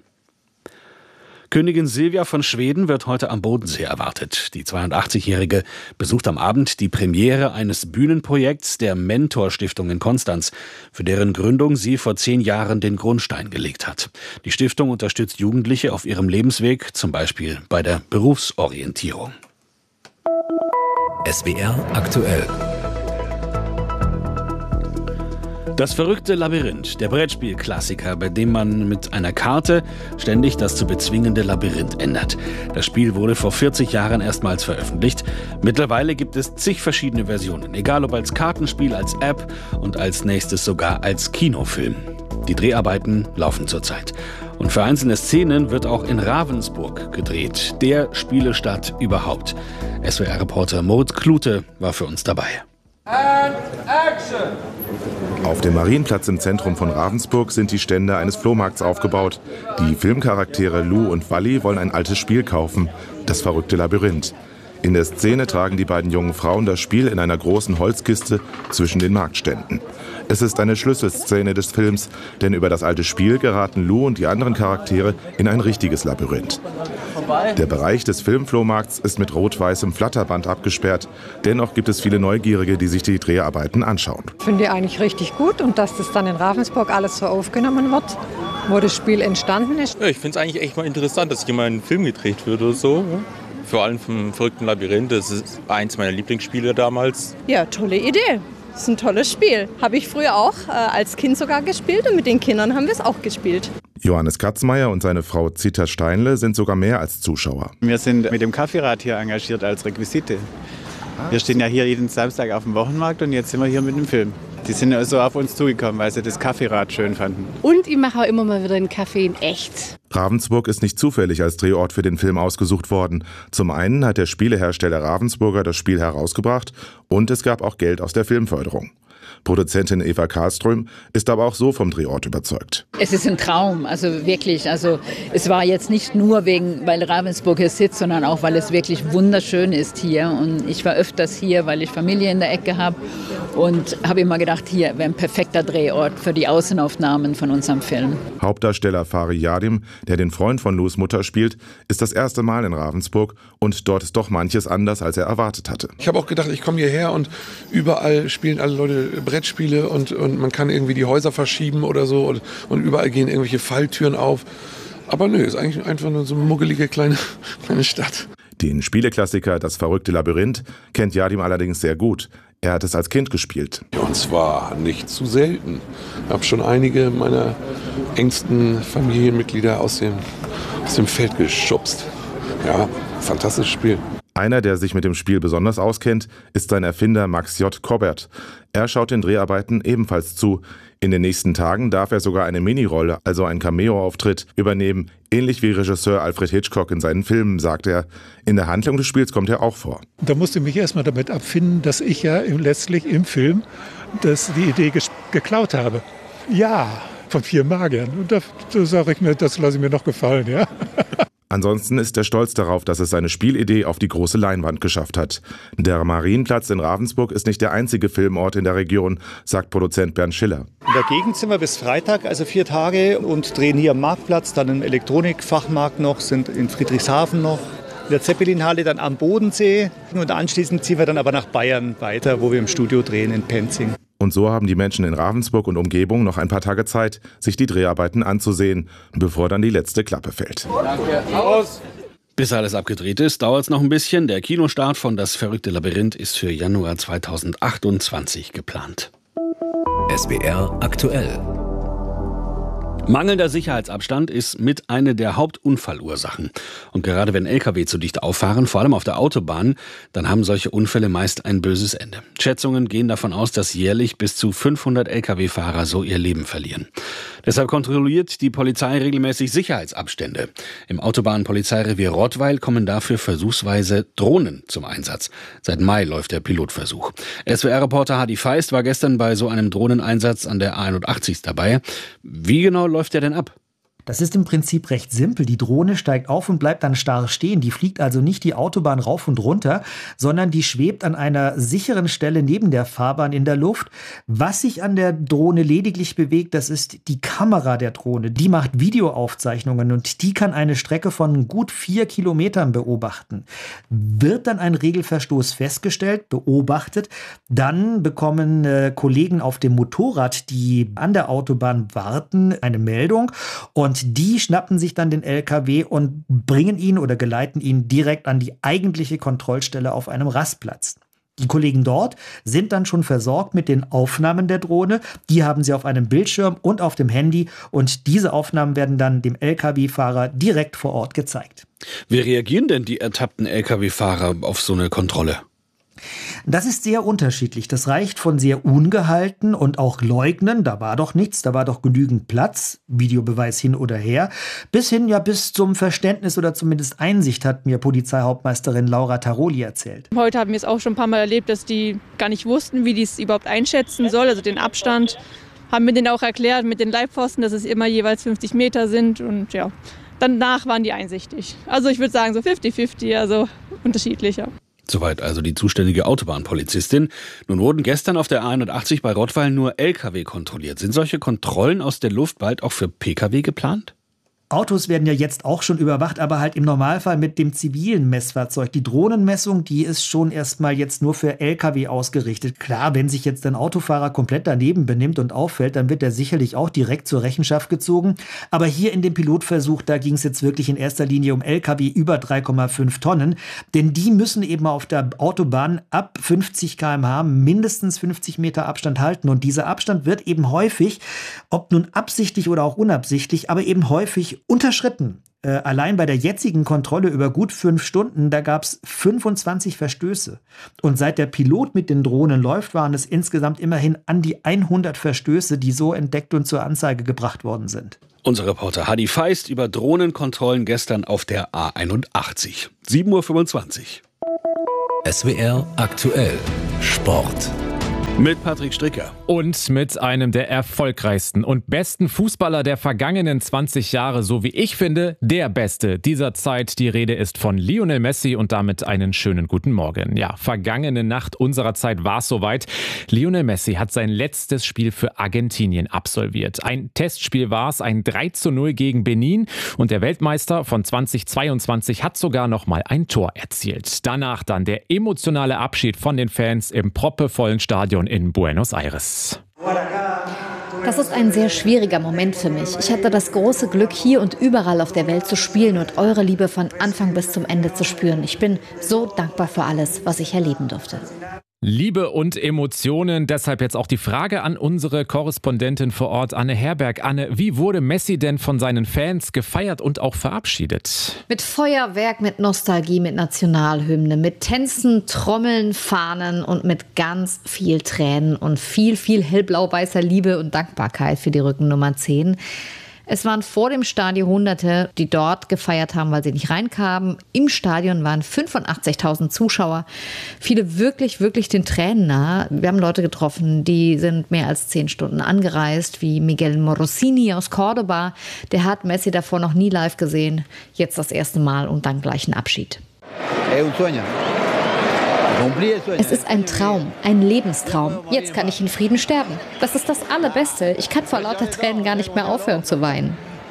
Königin Silvia von Schweden wird heute am Bodensee erwartet. Die zweiundachtzigjährige besucht am Abend die Premiere eines Bühnenprojekts der Mentor-Stiftung in Konstanz, für deren Gründung sie vor zehn Jahren den Grundstein gelegt hat. Die Stiftung unterstützt Jugendliche auf ihrem Lebensweg, zum Beispiel bei der Berufsorientierung. S W R aktuell. Das verrückte Labyrinth, der Brettspielklassiker, bei dem man mit einer Karte ständig das zu bezwingende Labyrinth ändert. Das Spiel wurde vor vierzig Jahren erstmals veröffentlicht. Mittlerweile gibt es zig verschiedene Versionen, egal ob als Kartenspiel, als App und als nächstes sogar als Kinofilm. Die Dreharbeiten laufen zurzeit. Und für einzelne Szenen wird auch in Ravensburg gedreht, der Spielestadt überhaupt. S W R-Reporter Moritz Klute war für uns dabei. And action! Auf dem Marienplatz im Zentrum von Ravensburg sind die Stände eines Flohmarkts aufgebaut. Die Filmcharaktere Lou und Wally wollen ein altes Spiel kaufen, das verrückte Labyrinth. In der Szene tragen die beiden jungen Frauen das Spiel in einer großen Holzkiste zwischen den Marktständen. Es ist eine Schlüsselszene des Films, denn über das alte Spiel geraten Lou und die anderen Charaktere in ein richtiges Labyrinth. Der Bereich des Filmflohmarkts ist mit rot-weißem Flatterband abgesperrt. Dennoch gibt es viele Neugierige, die sich die Dreharbeiten anschauen. Ich finde eigentlich richtig gut und dass das dann in Ravensburg alles so aufgenommen wird, wo das Spiel entstanden ist. Ja, ich finde es eigentlich echt mal interessant, dass hier mal ein Film gedreht wird oder so. Vor allem vom verrückten Labyrinth, das ist eins meiner Lieblingsspiele damals. Ja, tolle Idee. Das ist ein tolles Spiel. Habe ich früher auch äh, als Kind sogar gespielt und mit den Kindern haben wir es auch gespielt. Johannes Katzmeier und seine Frau Zita Steinle sind sogar mehr als Zuschauer. Wir sind mit dem Kaffeerad hier engagiert als Requisite. Wir stehen ja hier jeden Samstag auf dem Wochenmarkt und jetzt sind wir hier mit dem Film. Die sind also auf uns zugekommen, weil sie das Kaffeerad schön fanden. Und ich mache auch immer mal wieder einen Kaffee in echt. Ravensburg ist nicht zufällig als Drehort für den Film ausgesucht worden. Zum einen hat der Spielehersteller Ravensburger das Spiel herausgebracht und es gab auch Geld aus der Filmförderung. Produzentin Eva Karlström ist aber auch so vom Drehort überzeugt. Es ist ein Traum, also wirklich. Also es war jetzt nicht nur wegen, weil Ravensburg hier sitzt, sondern auch, weil es wirklich wunderschön ist hier. Und ich war öfters hier, weil ich Familie in der Ecke habe und habe immer gedacht, hier wäre ein perfekter Drehort für die Außenaufnahmen von unserem Film. Hauptdarsteller Fari Yadim, der den Freund von Lous Mutter spielt, ist das erste Mal in Ravensburg und dort ist doch manches anders, als er erwartet hatte. Ich habe auch gedacht, ich komme hierher und überall spielen alle Leute Brettspiele und, und man kann irgendwie die Häuser verschieben oder so und, und überall gehen irgendwelche Falltüren auf. Aber nö, ist eigentlich einfach nur so eine muggelige kleine, kleine Stadt. Den Spieleklassiker Das verrückte Labyrinth kennt Yadim allerdings sehr gut. Er hat es als Kind gespielt. Ja, und zwar nicht zu selten. Ich habe schon einige meiner engsten Familienmitglieder aus dem, aus dem Feld geschubst. Ja, fantastisches Spiel. Einer, der sich mit dem Spiel besonders auskennt, ist sein Erfinder Max J. Kobbert. Er schaut den Dreharbeiten ebenfalls zu. In den nächsten Tagen darf er sogar eine Minirolle, also einen Cameo-Auftritt, übernehmen. Ähnlich wie Regisseur Alfred Hitchcock in seinen Filmen, sagt er. In der Handlung des Spiels kommt er auch vor. Da musste ich mich erstmal damit abfinden, dass ich ja letztlich im Film das, die Idee ges- geklaut habe. Ja, von vier Magiern. Und da, da sage ich mir, das lasse ich mir noch gefallen, ja. Ansonsten ist er stolz darauf, dass es seine Spielidee auf die große Leinwand geschafft hat. Der Marienplatz in Ravensburg ist nicht der einzige Filmort in der Region, sagt Produzent Bernd Schiller. In der Gegend sind wir bis Freitag, also vier Tage, und drehen hier am Marktplatz, dann im Elektronikfachmarkt noch, sind in Friedrichshafen noch, in der Zeppelinhalle dann am Bodensee und anschließend ziehen wir dann aber nach Bayern weiter, wo wir im Studio drehen in Penzing. Und so haben die Menschen in Ravensburg und Umgebung noch ein paar Tage Zeit, sich die Dreharbeiten anzusehen, bevor dann die letzte Klappe fällt. Danke. Aus. Bis alles abgedreht ist, dauert es noch ein bisschen. Der Kinostart von Das verrückte Labyrinth ist für Januar zweitausendachtundzwanzig geplant. S W R aktuell. Mangelnder Sicherheitsabstand ist mit eine der Hauptunfallursachen. Und gerade wenn L K W zu dicht auffahren, vor allem auf der Autobahn, dann haben solche Unfälle meist ein böses Ende. Schätzungen gehen davon aus, dass jährlich bis zu fünfhundert L K W-Fahrer so ihr Leben verlieren. Deshalb kontrolliert die Polizei regelmäßig Sicherheitsabstände. Im Autobahnpolizeirevier Rottweil kommen dafür versuchsweise Drohnen zum Einsatz. Seit Mai läuft der Pilotversuch. S W R-Reporter Hadi Feist war gestern bei so einem Drohneneinsatz an der A einundachtzig dabei. Wie genau läuft der denn ab? Das ist im Prinzip recht simpel. Die Drohne steigt auf und bleibt dann starr stehen. Die fliegt also nicht die Autobahn rauf und runter, sondern die schwebt an einer sicheren Stelle neben der Fahrbahn in der Luft. Was sich an der Drohne lediglich bewegt, das ist die Kamera der Drohne. Die macht Videoaufzeichnungen und die kann eine Strecke von gut vier Kilometern beobachten. Wird dann ein Regelverstoß festgestellt, beobachtet, dann bekommen äh, Kollegen auf dem Motorrad, die an der Autobahn warten, eine Meldung und die schnappen sich dann den L K W und bringen ihn oder geleiten ihn direkt an die eigentliche Kontrollstelle auf einem Rastplatz. Die Kollegen dort sind dann schon versorgt mit den Aufnahmen der Drohne. Die haben sie auf einem Bildschirm und auf dem Handy und diese Aufnahmen werden dann dem L K W-Fahrer direkt vor Ort gezeigt. Wie reagieren denn die ertappten L K W-Fahrer auf so eine Kontrolle? Das ist sehr unterschiedlich. Das reicht von sehr ungehalten und auch leugnen, da war doch nichts, da war doch genügend Platz, Videobeweis hin oder her, bis hin ja bis zum Verständnis oder zumindest Einsicht, hat mir Polizeihauptmeisterin Laura Taroli erzählt. Heute haben wir es auch schon ein paar Mal erlebt, dass die gar nicht wussten, wie die es überhaupt einschätzen soll, also den Abstand. Haben wir denen auch erklärt mit den Leitpfosten, dass es immer jeweils fünfzig Meter sind und ja, danach waren die einsichtig. Also ich würde sagen so fünfzig fünfzig, also unterschiedlicher. Soweit also die zuständige Autobahnpolizistin. Nun wurden gestern auf der A einundachtzig bei Rottweil nur L K W kontrolliert. Sind solche Kontrollen aus der Luft bald auch für P K W geplant? Autos werden ja jetzt auch schon überwacht, aber halt im Normalfall mit dem zivilen Messfahrzeug. Die Drohnenmessung, die ist schon erstmal jetzt nur für L K W ausgerichtet. Klar, wenn sich jetzt ein Autofahrer komplett daneben benimmt und auffällt, dann wird er sicherlich auch direkt zur Rechenschaft gezogen. Aber hier in dem Pilotversuch, da ging es jetzt wirklich in erster Linie um L K W über drei Komma fünf Tonnen. Denn die müssen eben auf der Autobahn ab fünfzig Kilometer pro Stunde mindestens fünfzig Meter Abstand halten. Und dieser Abstand wird eben häufig, ob nun absichtlich oder auch unabsichtlich, aber eben häufig unterschritten. Äh, allein bei der jetzigen Kontrolle über gut fünf Stunden, da gab es fünfundzwanzig Verstöße. Und seit der Pilot mit den Drohnen läuft, waren es insgesamt immerhin an die hundert Verstöße, die so entdeckt und zur Anzeige gebracht worden sind. Unser Reporter Hadi Feist über Drohnenkontrollen gestern auf der A einundachtzig. sieben Uhr fünfundzwanzig. S W R aktuell Sport. Mit Patrick Stricker. Und mit einem der erfolgreichsten und besten Fußballer der vergangenen zwanzig Jahre, so wie ich finde, der Beste dieser Zeit. Die Rede ist von Lionel Messi und damit einen schönen guten Morgen. Ja, vergangene Nacht unserer Zeit war es soweit. Lionel Messi hat sein letztes Spiel für Argentinien absolviert. Ein Testspiel war es, ein drei zu null gegen Benin und der Weltmeister von zweitausendzweiundzwanzig hat sogar noch mal ein Tor erzielt. Danach dann der emotionale Abschied von den Fans im proppevollen Stadion in Buenos Aires. Das ist ein sehr schwieriger Moment für mich. Ich hatte das große Glück, hier und überall auf der Welt zu spielen und eure Liebe von Anfang bis zum Ende zu spüren. Ich bin so dankbar für alles, was ich erleben durfte. Liebe und Emotionen, deshalb jetzt auch die Frage an unsere Korrespondentin vor Ort, Anne Herberg. Anne, wie wurde Messi denn von seinen Fans gefeiert und auch verabschiedet? Mit Feuerwerk, mit Nostalgie, mit Nationalhymne, mit Tänzen, Trommeln, Fahnen und mit ganz viel Tränen und viel, viel hellblau-weißer Liebe und Dankbarkeit für die Rückennummer zehn. Es waren vor dem Stadion Hunderte, die dort gefeiert haben, weil sie nicht reinkamen. Im Stadion waren fünfundachtzigtausend Zuschauer. Viele wirklich, wirklich den Tränen nahe. Wir haben Leute getroffen, die sind mehr als zehn Stunden angereist, wie Miguel Morosini aus Cordoba. Der hat Messi davor noch nie live gesehen. Jetzt das erste Mal und dann gleich ein Abschied. Es ist ein Traum, ein Lebenstraum. Jetzt kann ich in Frieden sterben. Das ist das Allerbeste. Ich kann vor lauter Tränen gar nicht mehr aufhören zu weinen.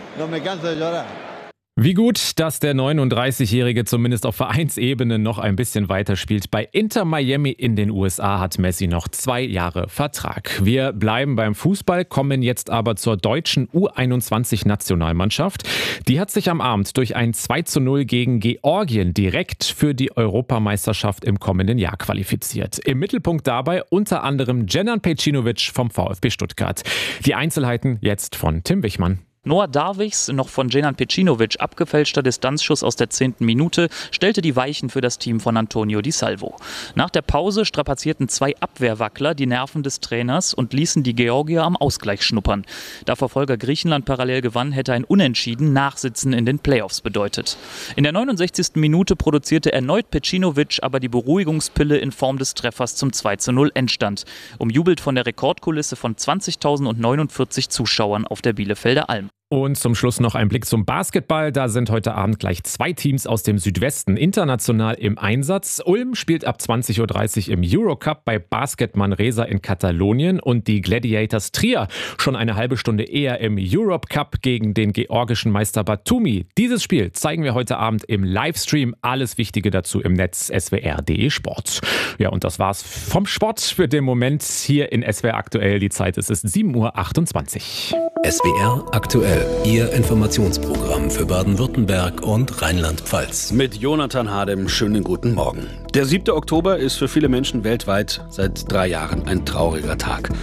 Wie gut, dass der neununddreißigjährige zumindest auf Vereinsebene noch ein bisschen weiterspielt. Bei Inter Miami in den U S A hat Messi noch zwei Jahre Vertrag. Wir bleiben beim Fußball, kommen jetzt aber zur deutschen U einundzwanzig-Nationalmannschaft. Die hat sich am Abend durch ein zwei zu null gegen Georgien direkt für die Europameisterschaft im kommenden Jahr qualifiziert. Im Mittelpunkt dabei unter anderem Dženan Pejcinović vom VfB Stuttgart. Die Einzelheiten jetzt von Tim Wichmann. Noah Darwichs, noch von Dženan Pejcinović abgefälschter Distanzschuss aus der zehnten Minute, stellte die Weichen für das Team von Antonio Di Salvo. Nach der Pause strapazierten zwei Abwehrwackler die Nerven des Trainers und ließen die Georgier am Ausgleich schnuppern. Da Verfolger Griechenland parallel gewann, hätte ein Unentschieden Nachsitzen in den Playoffs bedeutet. In der neunundsechzigsten Minute produzierte erneut Pejcinović aber die Beruhigungspille in Form des Treffers zum zwei zu null Endstand, umjubelt von der Rekordkulisse von zwanzigtausendneunundvierzig Zuschauern auf der Bielefelder Alm. Und zum Schluss noch ein Blick zum Basketball. Da sind heute Abend gleich zwei Teams aus dem Südwesten international im Einsatz. Ulm spielt ab zwanzig Uhr dreißig im Eurocup bei Basket Manresa in Katalonien und die Gladiators Trier schon eine halbe Stunde eher im Europe Cup gegen den georgischen Meister Batumi. Dieses Spiel zeigen wir heute Abend im Livestream. Alles Wichtige dazu im Netz S W R punkt de Sport. Ja, und das war's vom Sport für den Moment hier in S W R aktuell. Die Zeit ist es sieben Uhr achtundzwanzig. S W R aktuell. Ihr Informationsprogramm für Baden-Württemberg und Rheinland-Pfalz. Mit Jonathan Hadem, schönen guten Morgen. Der siebte Oktober ist für viele Menschen weltweit seit drei Jahren ein trauriger Tag.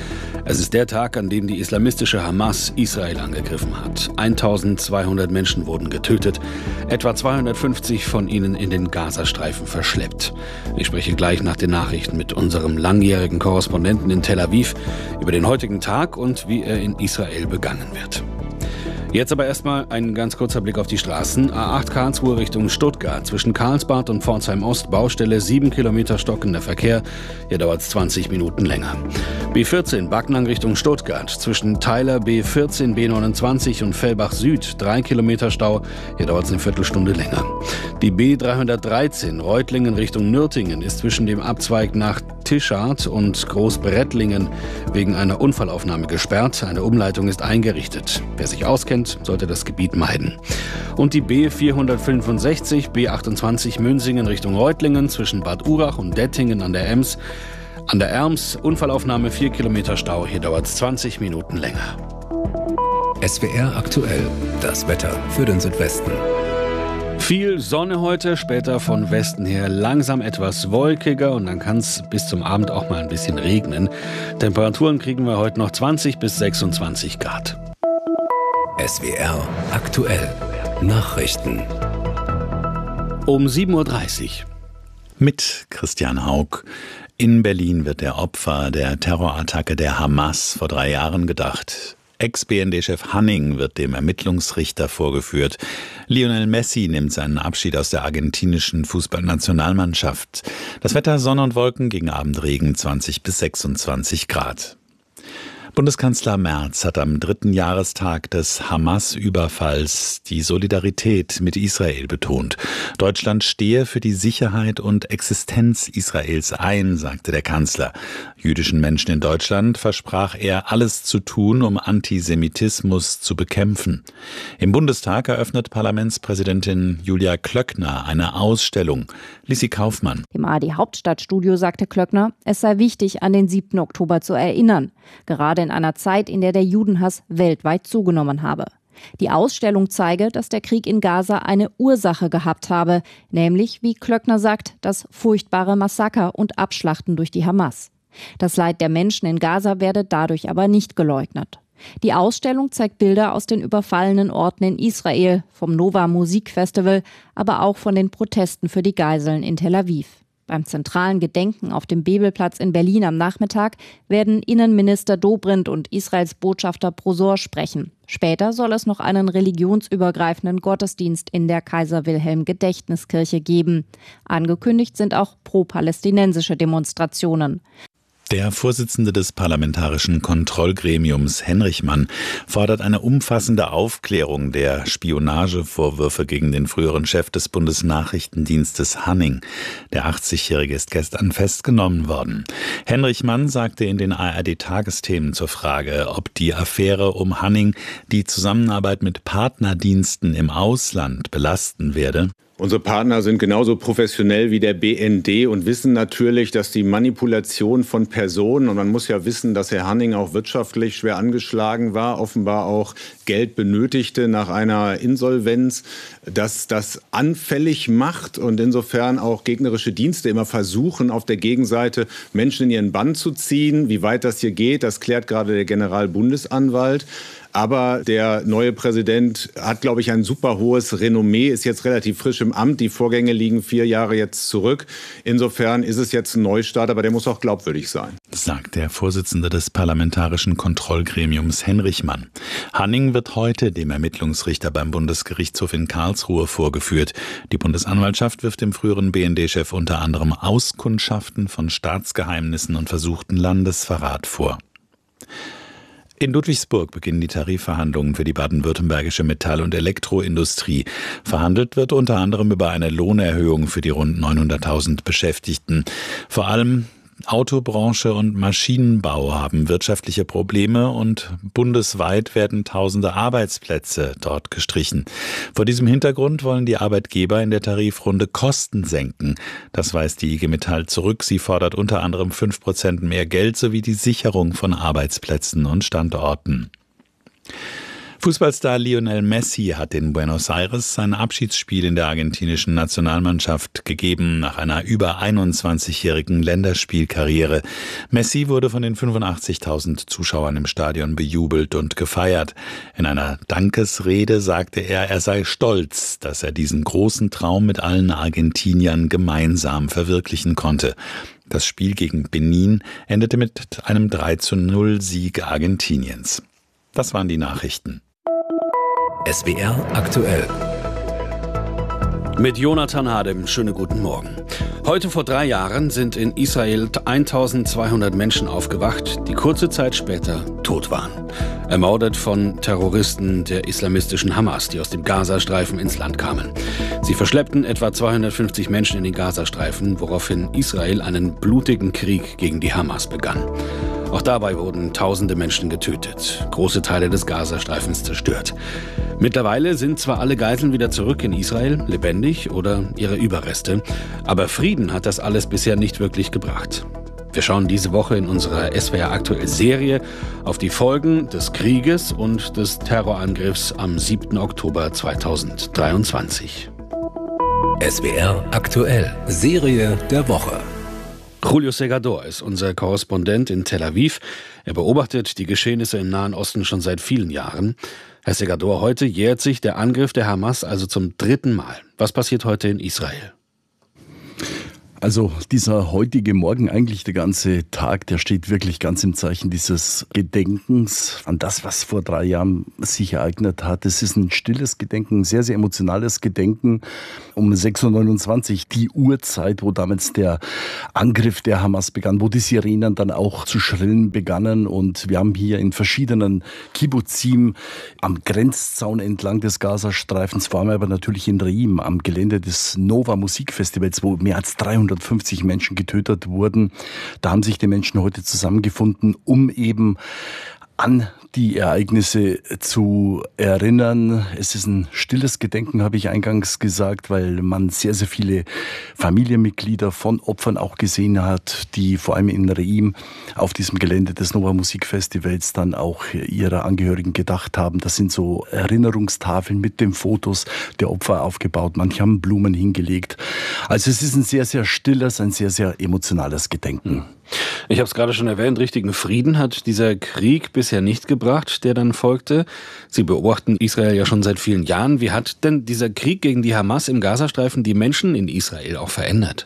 Es ist der Tag, an dem die islamistische Hamas Israel angegriffen hat. eintausendzweihundert Menschen wurden getötet, etwa zweihundertfünfzig von ihnen in den Gazastreifen verschleppt. Ich spreche gleich nach den Nachrichten mit unserem langjährigen Korrespondenten in Tel Aviv über den heutigen Tag und wie er in Israel begangen wird. Jetzt aber erstmal ein ganz kurzer Blick auf die Straßen. A acht Karlsruhe Richtung Stuttgart. Zwischen Karlsbad und Pforzheim Ost Baustelle, sieben Kilometer stockender Verkehr. Hier dauert es zwanzig Minuten länger. B vierzehn Backnang Richtung Stuttgart. Zwischen Theiler B vierzehn, B neunundzwanzig und Fellbach Süd drei Kilometer Stau. Hier dauert es eine Viertelstunde länger. Die B dreihundertdreizehn Reutlingen Richtung Nürtingen ist zwischen dem Abzweig nach Tischardt und Großbrettlingen wegen einer Unfallaufnahme gesperrt. Eine Umleitung ist eingerichtet. Wer sich auskennt, sollte das Gebiet meiden. Und die B vierhundertfünfundsechzig, B achtundzwanzig Münsingen Richtung Reutlingen zwischen Bad Urach und Dettingen an der Ems. An der Erms, Unfallaufnahme vier Kilometer Stau. Hier dauert es zwanzig Minuten länger. S W R aktuell, das Wetter für den Südwesten. Viel Sonne heute, später von Westen her langsam etwas wolkiger und dann kann es bis zum Abend auch mal ein bisschen regnen. Temperaturen kriegen wir heute noch zwanzig bis sechsundzwanzig Grad. S W R aktuell Nachrichten. Um sieben Uhr dreißig. Mit Christian Haug. In Berlin wird der Opfer der Terrorattacke der Hamas vor drei Jahren gedacht. Ex-B N D-Chef Hanning wird dem Ermittlungsrichter vorgeführt. Lionel Messi nimmt seinen Abschied aus der argentinischen Fußballnationalmannschaft. Das Wetter Sonne und Wolken, gegen Abend Regen, zwanzig bis sechsundzwanzig Grad. Bundeskanzler Merz hat am dritten Jahrestag des Hamas-Überfalls die Solidarität mit Israel betont. Deutschland stehe für die Sicherheit und Existenz Israels ein, sagte der Kanzler. Jüdischen Menschen in Deutschland versprach er, alles zu tun, um Antisemitismus zu bekämpfen. Im Bundestag eröffnet Parlamentspräsidentin Julia Klöckner eine Ausstellung. Lissi Kaufmann. Im A R D-Hauptstadtstudio sagte Klöckner, es sei wichtig, an den siebten Oktober zu erinnern. Gerade in einer Zeit, in der der Judenhass weltweit zugenommen habe. Die Ausstellung zeige, dass der Krieg in Gaza eine Ursache gehabt habe, nämlich, wie Klöckner sagt, das furchtbare Massaker und Abschlachten durch die Hamas. Das Leid der Menschen in Gaza werde dadurch aber nicht geleugnet. Die Ausstellung zeigt Bilder aus den überfallenen Orten in Israel, vom Nova Musikfestival, aber auch von den Protesten für die Geiseln in Tel Aviv. Beim zentralen Gedenken auf dem Bebelplatz in Berlin am Nachmittag werden Innenminister Dobrindt und Israels Botschafter Prosor sprechen. Später soll es noch einen religionsübergreifenden Gottesdienst in der Kaiser-Wilhelm-Gedächtniskirche geben. Angekündigt sind auch pro-palästinensische Demonstrationen. Der Vorsitzende des Parlamentarischen Kontrollgremiums, Henrich Mann, fordert eine umfassende Aufklärung der Spionagevorwürfe gegen den früheren Chef des Bundesnachrichtendienstes Hanning. Der achtzigjährige ist gestern festgenommen worden. Henrich Mann sagte in den A R D-Tagesthemen zur Frage, ob die Affäre um Hanning die Zusammenarbeit mit Partnerdiensten im Ausland belasten werde. Unsere Partner sind genauso professionell wie der B N D und wissen natürlich, dass die Manipulation von Personen, und man muss ja wissen, dass Herr Hanning auch wirtschaftlich schwer angeschlagen war, offenbar auch Geld benötigte nach einer Insolvenz, dass das anfällig macht und insofern auch gegnerische Dienste immer versuchen, auf der Gegenseite Menschen in ihren Bann zu ziehen. Wie weit das hier geht, das klärt gerade der Generalbundesanwalt. Aber der neue Präsident hat, glaube ich, ein super hohes Renommee, ist jetzt relativ frisch im Amt. Die Vorgänge liegen vier Jahre jetzt zurück. Insofern ist es jetzt ein Neustart, aber der muss auch glaubwürdig sein. Sagt der Vorsitzende des Parlamentarischen Kontrollgremiums Henrich Mann. Hanning wird heute dem Ermittlungsrichter beim Bundesgerichtshof in Karlsruhe vorgeführt. Die Bundesanwaltschaft wirft dem früheren B N D-Chef unter anderem Auskundschaften von Staatsgeheimnissen und versuchten Landesverrat vor. In Ludwigsburg beginnen die Tarifverhandlungen für die baden-württembergische Metall- und Elektroindustrie. Verhandelt wird unter anderem über eine Lohnerhöhung für die rund neunhunderttausend Beschäftigten. Vor allem Autobranche und Maschinenbau haben wirtschaftliche Probleme und bundesweit werden tausende Arbeitsplätze dort gestrichen. Vor diesem Hintergrund wollen die Arbeitgeber in der Tarifrunde Kosten senken. Das weist die I G Metall zurück. Sie fordert unter anderem fünf Prozent mehr Geld sowie die Sicherung von Arbeitsplätzen und Standorten. Fußballstar Lionel Messi hat in Buenos Aires sein Abschiedsspiel in der argentinischen Nationalmannschaft gegeben nach einer über einundzwanzigjährigen Länderspielkarriere. Messi wurde von den fünfundachtzigtausend Zuschauern im Stadion bejubelt und gefeiert. In einer Dankesrede sagte er, er sei stolz, dass er diesen großen Traum mit allen Argentiniern gemeinsam verwirklichen konnte. Das Spiel gegen Benin endete mit einem drei zu null Sieg Argentiniens. Das waren die Nachrichten. S W R aktuell. Mit Jonathan Hadem, schönen guten Morgen. Heute vor drei Jahren sind in Israel eintausendzweihundert Menschen aufgewacht, die kurze Zeit später tot waren. Ermordet von Terroristen der islamistischen Hamas, die aus dem Gazastreifen ins Land kamen. Sie verschleppten etwa zweihundertfünfzig Menschen in den Gazastreifen, woraufhin Israel einen blutigen Krieg gegen die Hamas begann. Auch dabei wurden tausende Menschen getötet, große Teile des Gazastreifens zerstört. Mittlerweile sind zwar alle Geiseln wieder zurück in Israel, lebendig oder ihre Überreste, aber Frieden hat das alles bisher nicht wirklich gebracht. Wir schauen diese Woche in unserer S W R aktuell Serie auf die Folgen des Krieges und des Terrorangriffs am siebten Oktober zweitausenddreiundzwanzig. S W R aktuell Serie der Woche. Julio Segador ist unser Korrespondent in Tel Aviv. Er beobachtet die Geschehnisse im Nahen Osten schon seit vielen Jahren. Herr Segador, heute jährt sich der Angriff der Hamas also zum dritten Mal. Was passiert heute in Israel? Also dieser heutige Morgen, eigentlich der ganze Tag, der steht wirklich ganz im Zeichen dieses Gedenkens an das, was vor drei Jahren sich ereignet hat. Es ist ein stilles Gedenken, ein sehr, sehr emotionales Gedenken. Um sechs Uhr neunundzwanzig, die Uhrzeit, wo damals der Angriff der Hamas begann, wo die Sirenen dann auch zu schrillen begannen. Und wir haben hier in verschiedenen Kibbuzim am Grenzzaun entlang des Gazastreifens, vor allem aber natürlich in Reim, am Gelände des Nova Musikfestivals, wo mehr als dreihundertfünfzig Menschen getötet wurden. Da haben sich die Menschen heute zusammengefunden, um eben an die Ereignisse zu erinnern. Es ist ein stilles Gedenken, habe ich eingangs gesagt, weil man sehr, sehr viele Familienmitglieder von Opfern auch gesehen hat, die vor allem in Reim auf diesem Gelände des Nova Musikfestivals dann auch ihre Angehörigen gedacht haben. Das sind so Erinnerungstafeln mit den Fotos der Opfer aufgebaut. Manche haben Blumen hingelegt. Also es ist ein sehr, sehr stilles, ein sehr, sehr emotionales Gedenken. Ich habe es gerade schon erwähnt, richtigen Frieden hat dieser Krieg bisher nicht gebracht, der dann folgte. Sie beobachten Israel ja schon seit vielen Jahren. Wie hat denn dieser Krieg gegen die Hamas im Gazastreifen die Menschen in Israel auch verändert?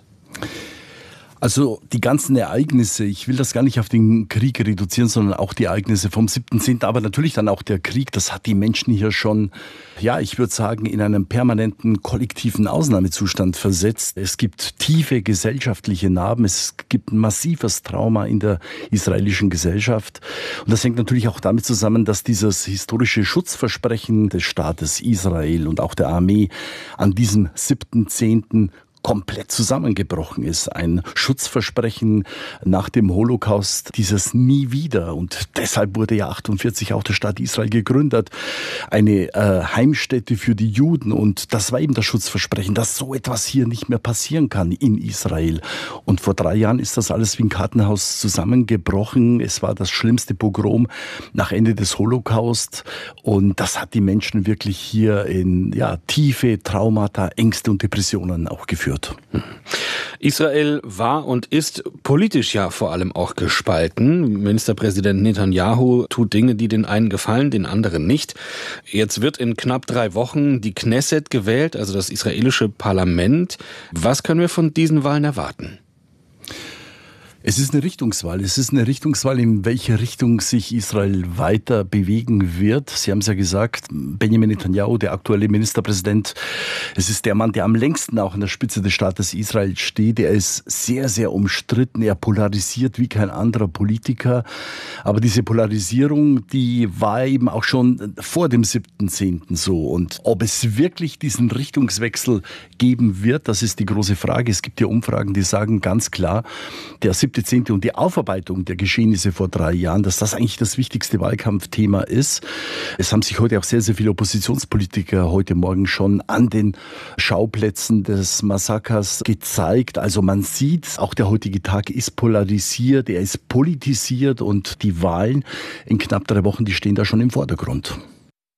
Also die ganzen Ereignisse, ich will das gar nicht auf den Krieg reduzieren, sondern auch die Ereignisse vom siebten zehnten Aber natürlich dann auch der Krieg, das hat die Menschen hier schon, ja, ich würde sagen, in einen permanenten kollektiven Ausnahmezustand versetzt. Es gibt tiefe gesellschaftliche Narben, es gibt ein massives Trauma in der israelischen Gesellschaft. Und das hängt natürlich auch damit zusammen, dass dieses historische Schutzversprechen des Staates Israel und auch der Armee an diesem siebten zehnten komplett zusammengebrochen ist. Ein Schutzversprechen nach dem Holocaust, dieses nie wieder. Und deshalb wurde ja achtundvierzig auch der Staat Israel gegründet. Eine äh, Heimstätte für die Juden. Und das war eben das Schutzversprechen, dass so etwas hier nicht mehr passieren kann in Israel. Und vor drei Jahren ist das alles wie ein Kartenhaus zusammengebrochen. Es war das schlimmste Pogrom nach Ende des Holocaust. Und das hat die Menschen wirklich hier in ja, tiefe Traumata, Ängste und Depressionen auch geführt. Israel war und ist politisch ja vor allem auch gespalten. Ministerpräsident Netanyahu tut Dinge, die den einen gefallen, den anderen nicht. Jetzt wird in knapp drei Wochen die Knesset gewählt, also das israelische Parlament. Was können wir von diesen Wahlen erwarten? Es ist eine Richtungswahl. Es ist eine Richtungswahl, in welche Richtung sich Israel weiter bewegen wird. Sie haben es ja gesagt, Benjamin Netanyahu, der aktuelle Ministerpräsident, es ist der Mann, der am längsten auch an der Spitze des Staates Israel steht. Er ist sehr, sehr umstritten. Er polarisiert wie kein anderer Politiker. Aber diese Polarisierung, die war eben auch schon vor dem siebten zehnten so. Und ob es wirklich diesen Richtungswechsel geben wird, das ist die große Frage. Es gibt ja Umfragen, die sagen ganz klar, der siebte zehnte und die Aufarbeitung der Geschehnisse vor drei Jahren, dass das eigentlich das wichtigste Wahlkampfthema ist. Es haben sich heute auch sehr, sehr viele Oppositionspolitiker heute Morgen schon an den Schauplätzen des Massakers gezeigt. Also man sieht, auch der heutige Tag ist polarisiert, er ist politisiert und die Wahlen in knapp drei Wochen, die stehen da schon im Vordergrund.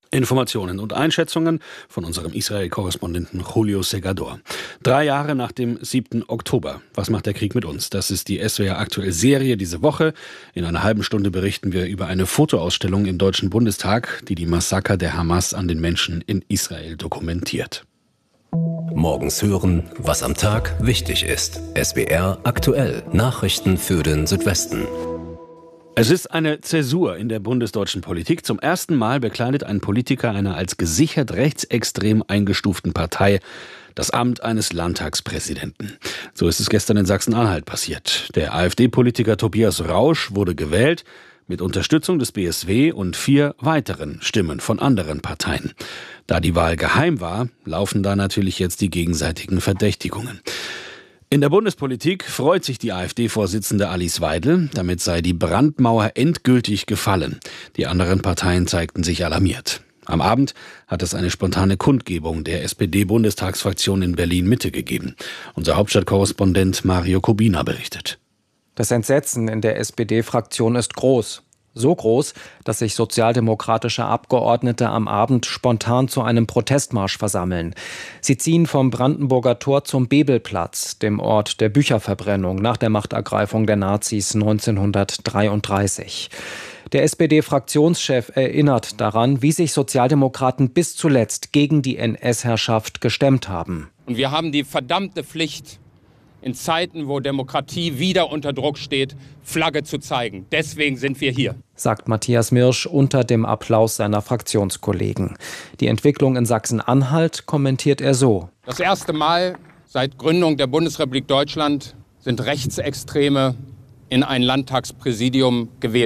Informationen und Einschätzungen von unserem Israel-Korrespondenten Julio Segador. Drei Jahre nach dem siebten Oktober. Was macht der Krieg mit uns? Das ist die S W R aktuell Serie diese Woche. In einer halben Stunde berichten wir über eine Fotoausstellung im Deutschen Bundestag, die die Massaker der Hamas an den Menschen in Israel dokumentiert. Morgens hören, was am Tag wichtig ist. S W R aktuell. Nachrichten für den Südwesten. Es ist eine Zäsur in der bundesdeutschen Politik. Zum ersten Mal bekleidet ein Politiker einer als gesichert rechtsextrem eingestuften Partei das Amt eines Landtagspräsidenten. So ist es gestern in Sachsen-Anhalt passiert. Der AfD-Politiker Tobias Rausch wurde gewählt mit Unterstützung des B S W und vier weiteren Stimmen von anderen Parteien. Da die Wahl geheim war, laufen da natürlich jetzt die gegenseitigen Verdächtigungen. In der Bundespolitik freut sich die AfD-Vorsitzende Alice Weidel. Damit sei die Brandmauer endgültig gefallen. Die anderen Parteien zeigten sich alarmiert. Am Abend hat es eine spontane Kundgebung der S P D-Bundestagsfraktion in Berlin-Mitte gegeben. Unser Hauptstadtkorrespondent Mario Kubina berichtet. Das Entsetzen in der S P D-Fraktion ist groß. So groß, dass sich sozialdemokratische Abgeordnete am Abend spontan zu einem Protestmarsch versammeln. Sie ziehen vom Brandenburger Tor zum Bebelplatz, dem Ort der Bücherverbrennung nach der Machtergreifung der Nazis neunzehnhundertdreiunddreißig. Der S P D-Fraktionschef erinnert daran, wie sich Sozialdemokraten bis zuletzt gegen die N S-Herrschaft gestemmt haben. Und wir haben die verdammte Pflicht, in Zeiten, wo Demokratie wieder unter Druck steht, Flagge zu zeigen. Deswegen sind wir hier, sagt Matthias Mirsch unter dem Applaus seiner Fraktionskollegen. Die Entwicklung in Sachsen-Anhalt kommentiert er so. Das erste Mal seit Gründung der Bundesrepublik Deutschland sind Rechtsextreme in ein Landtagspräsidium gewählt.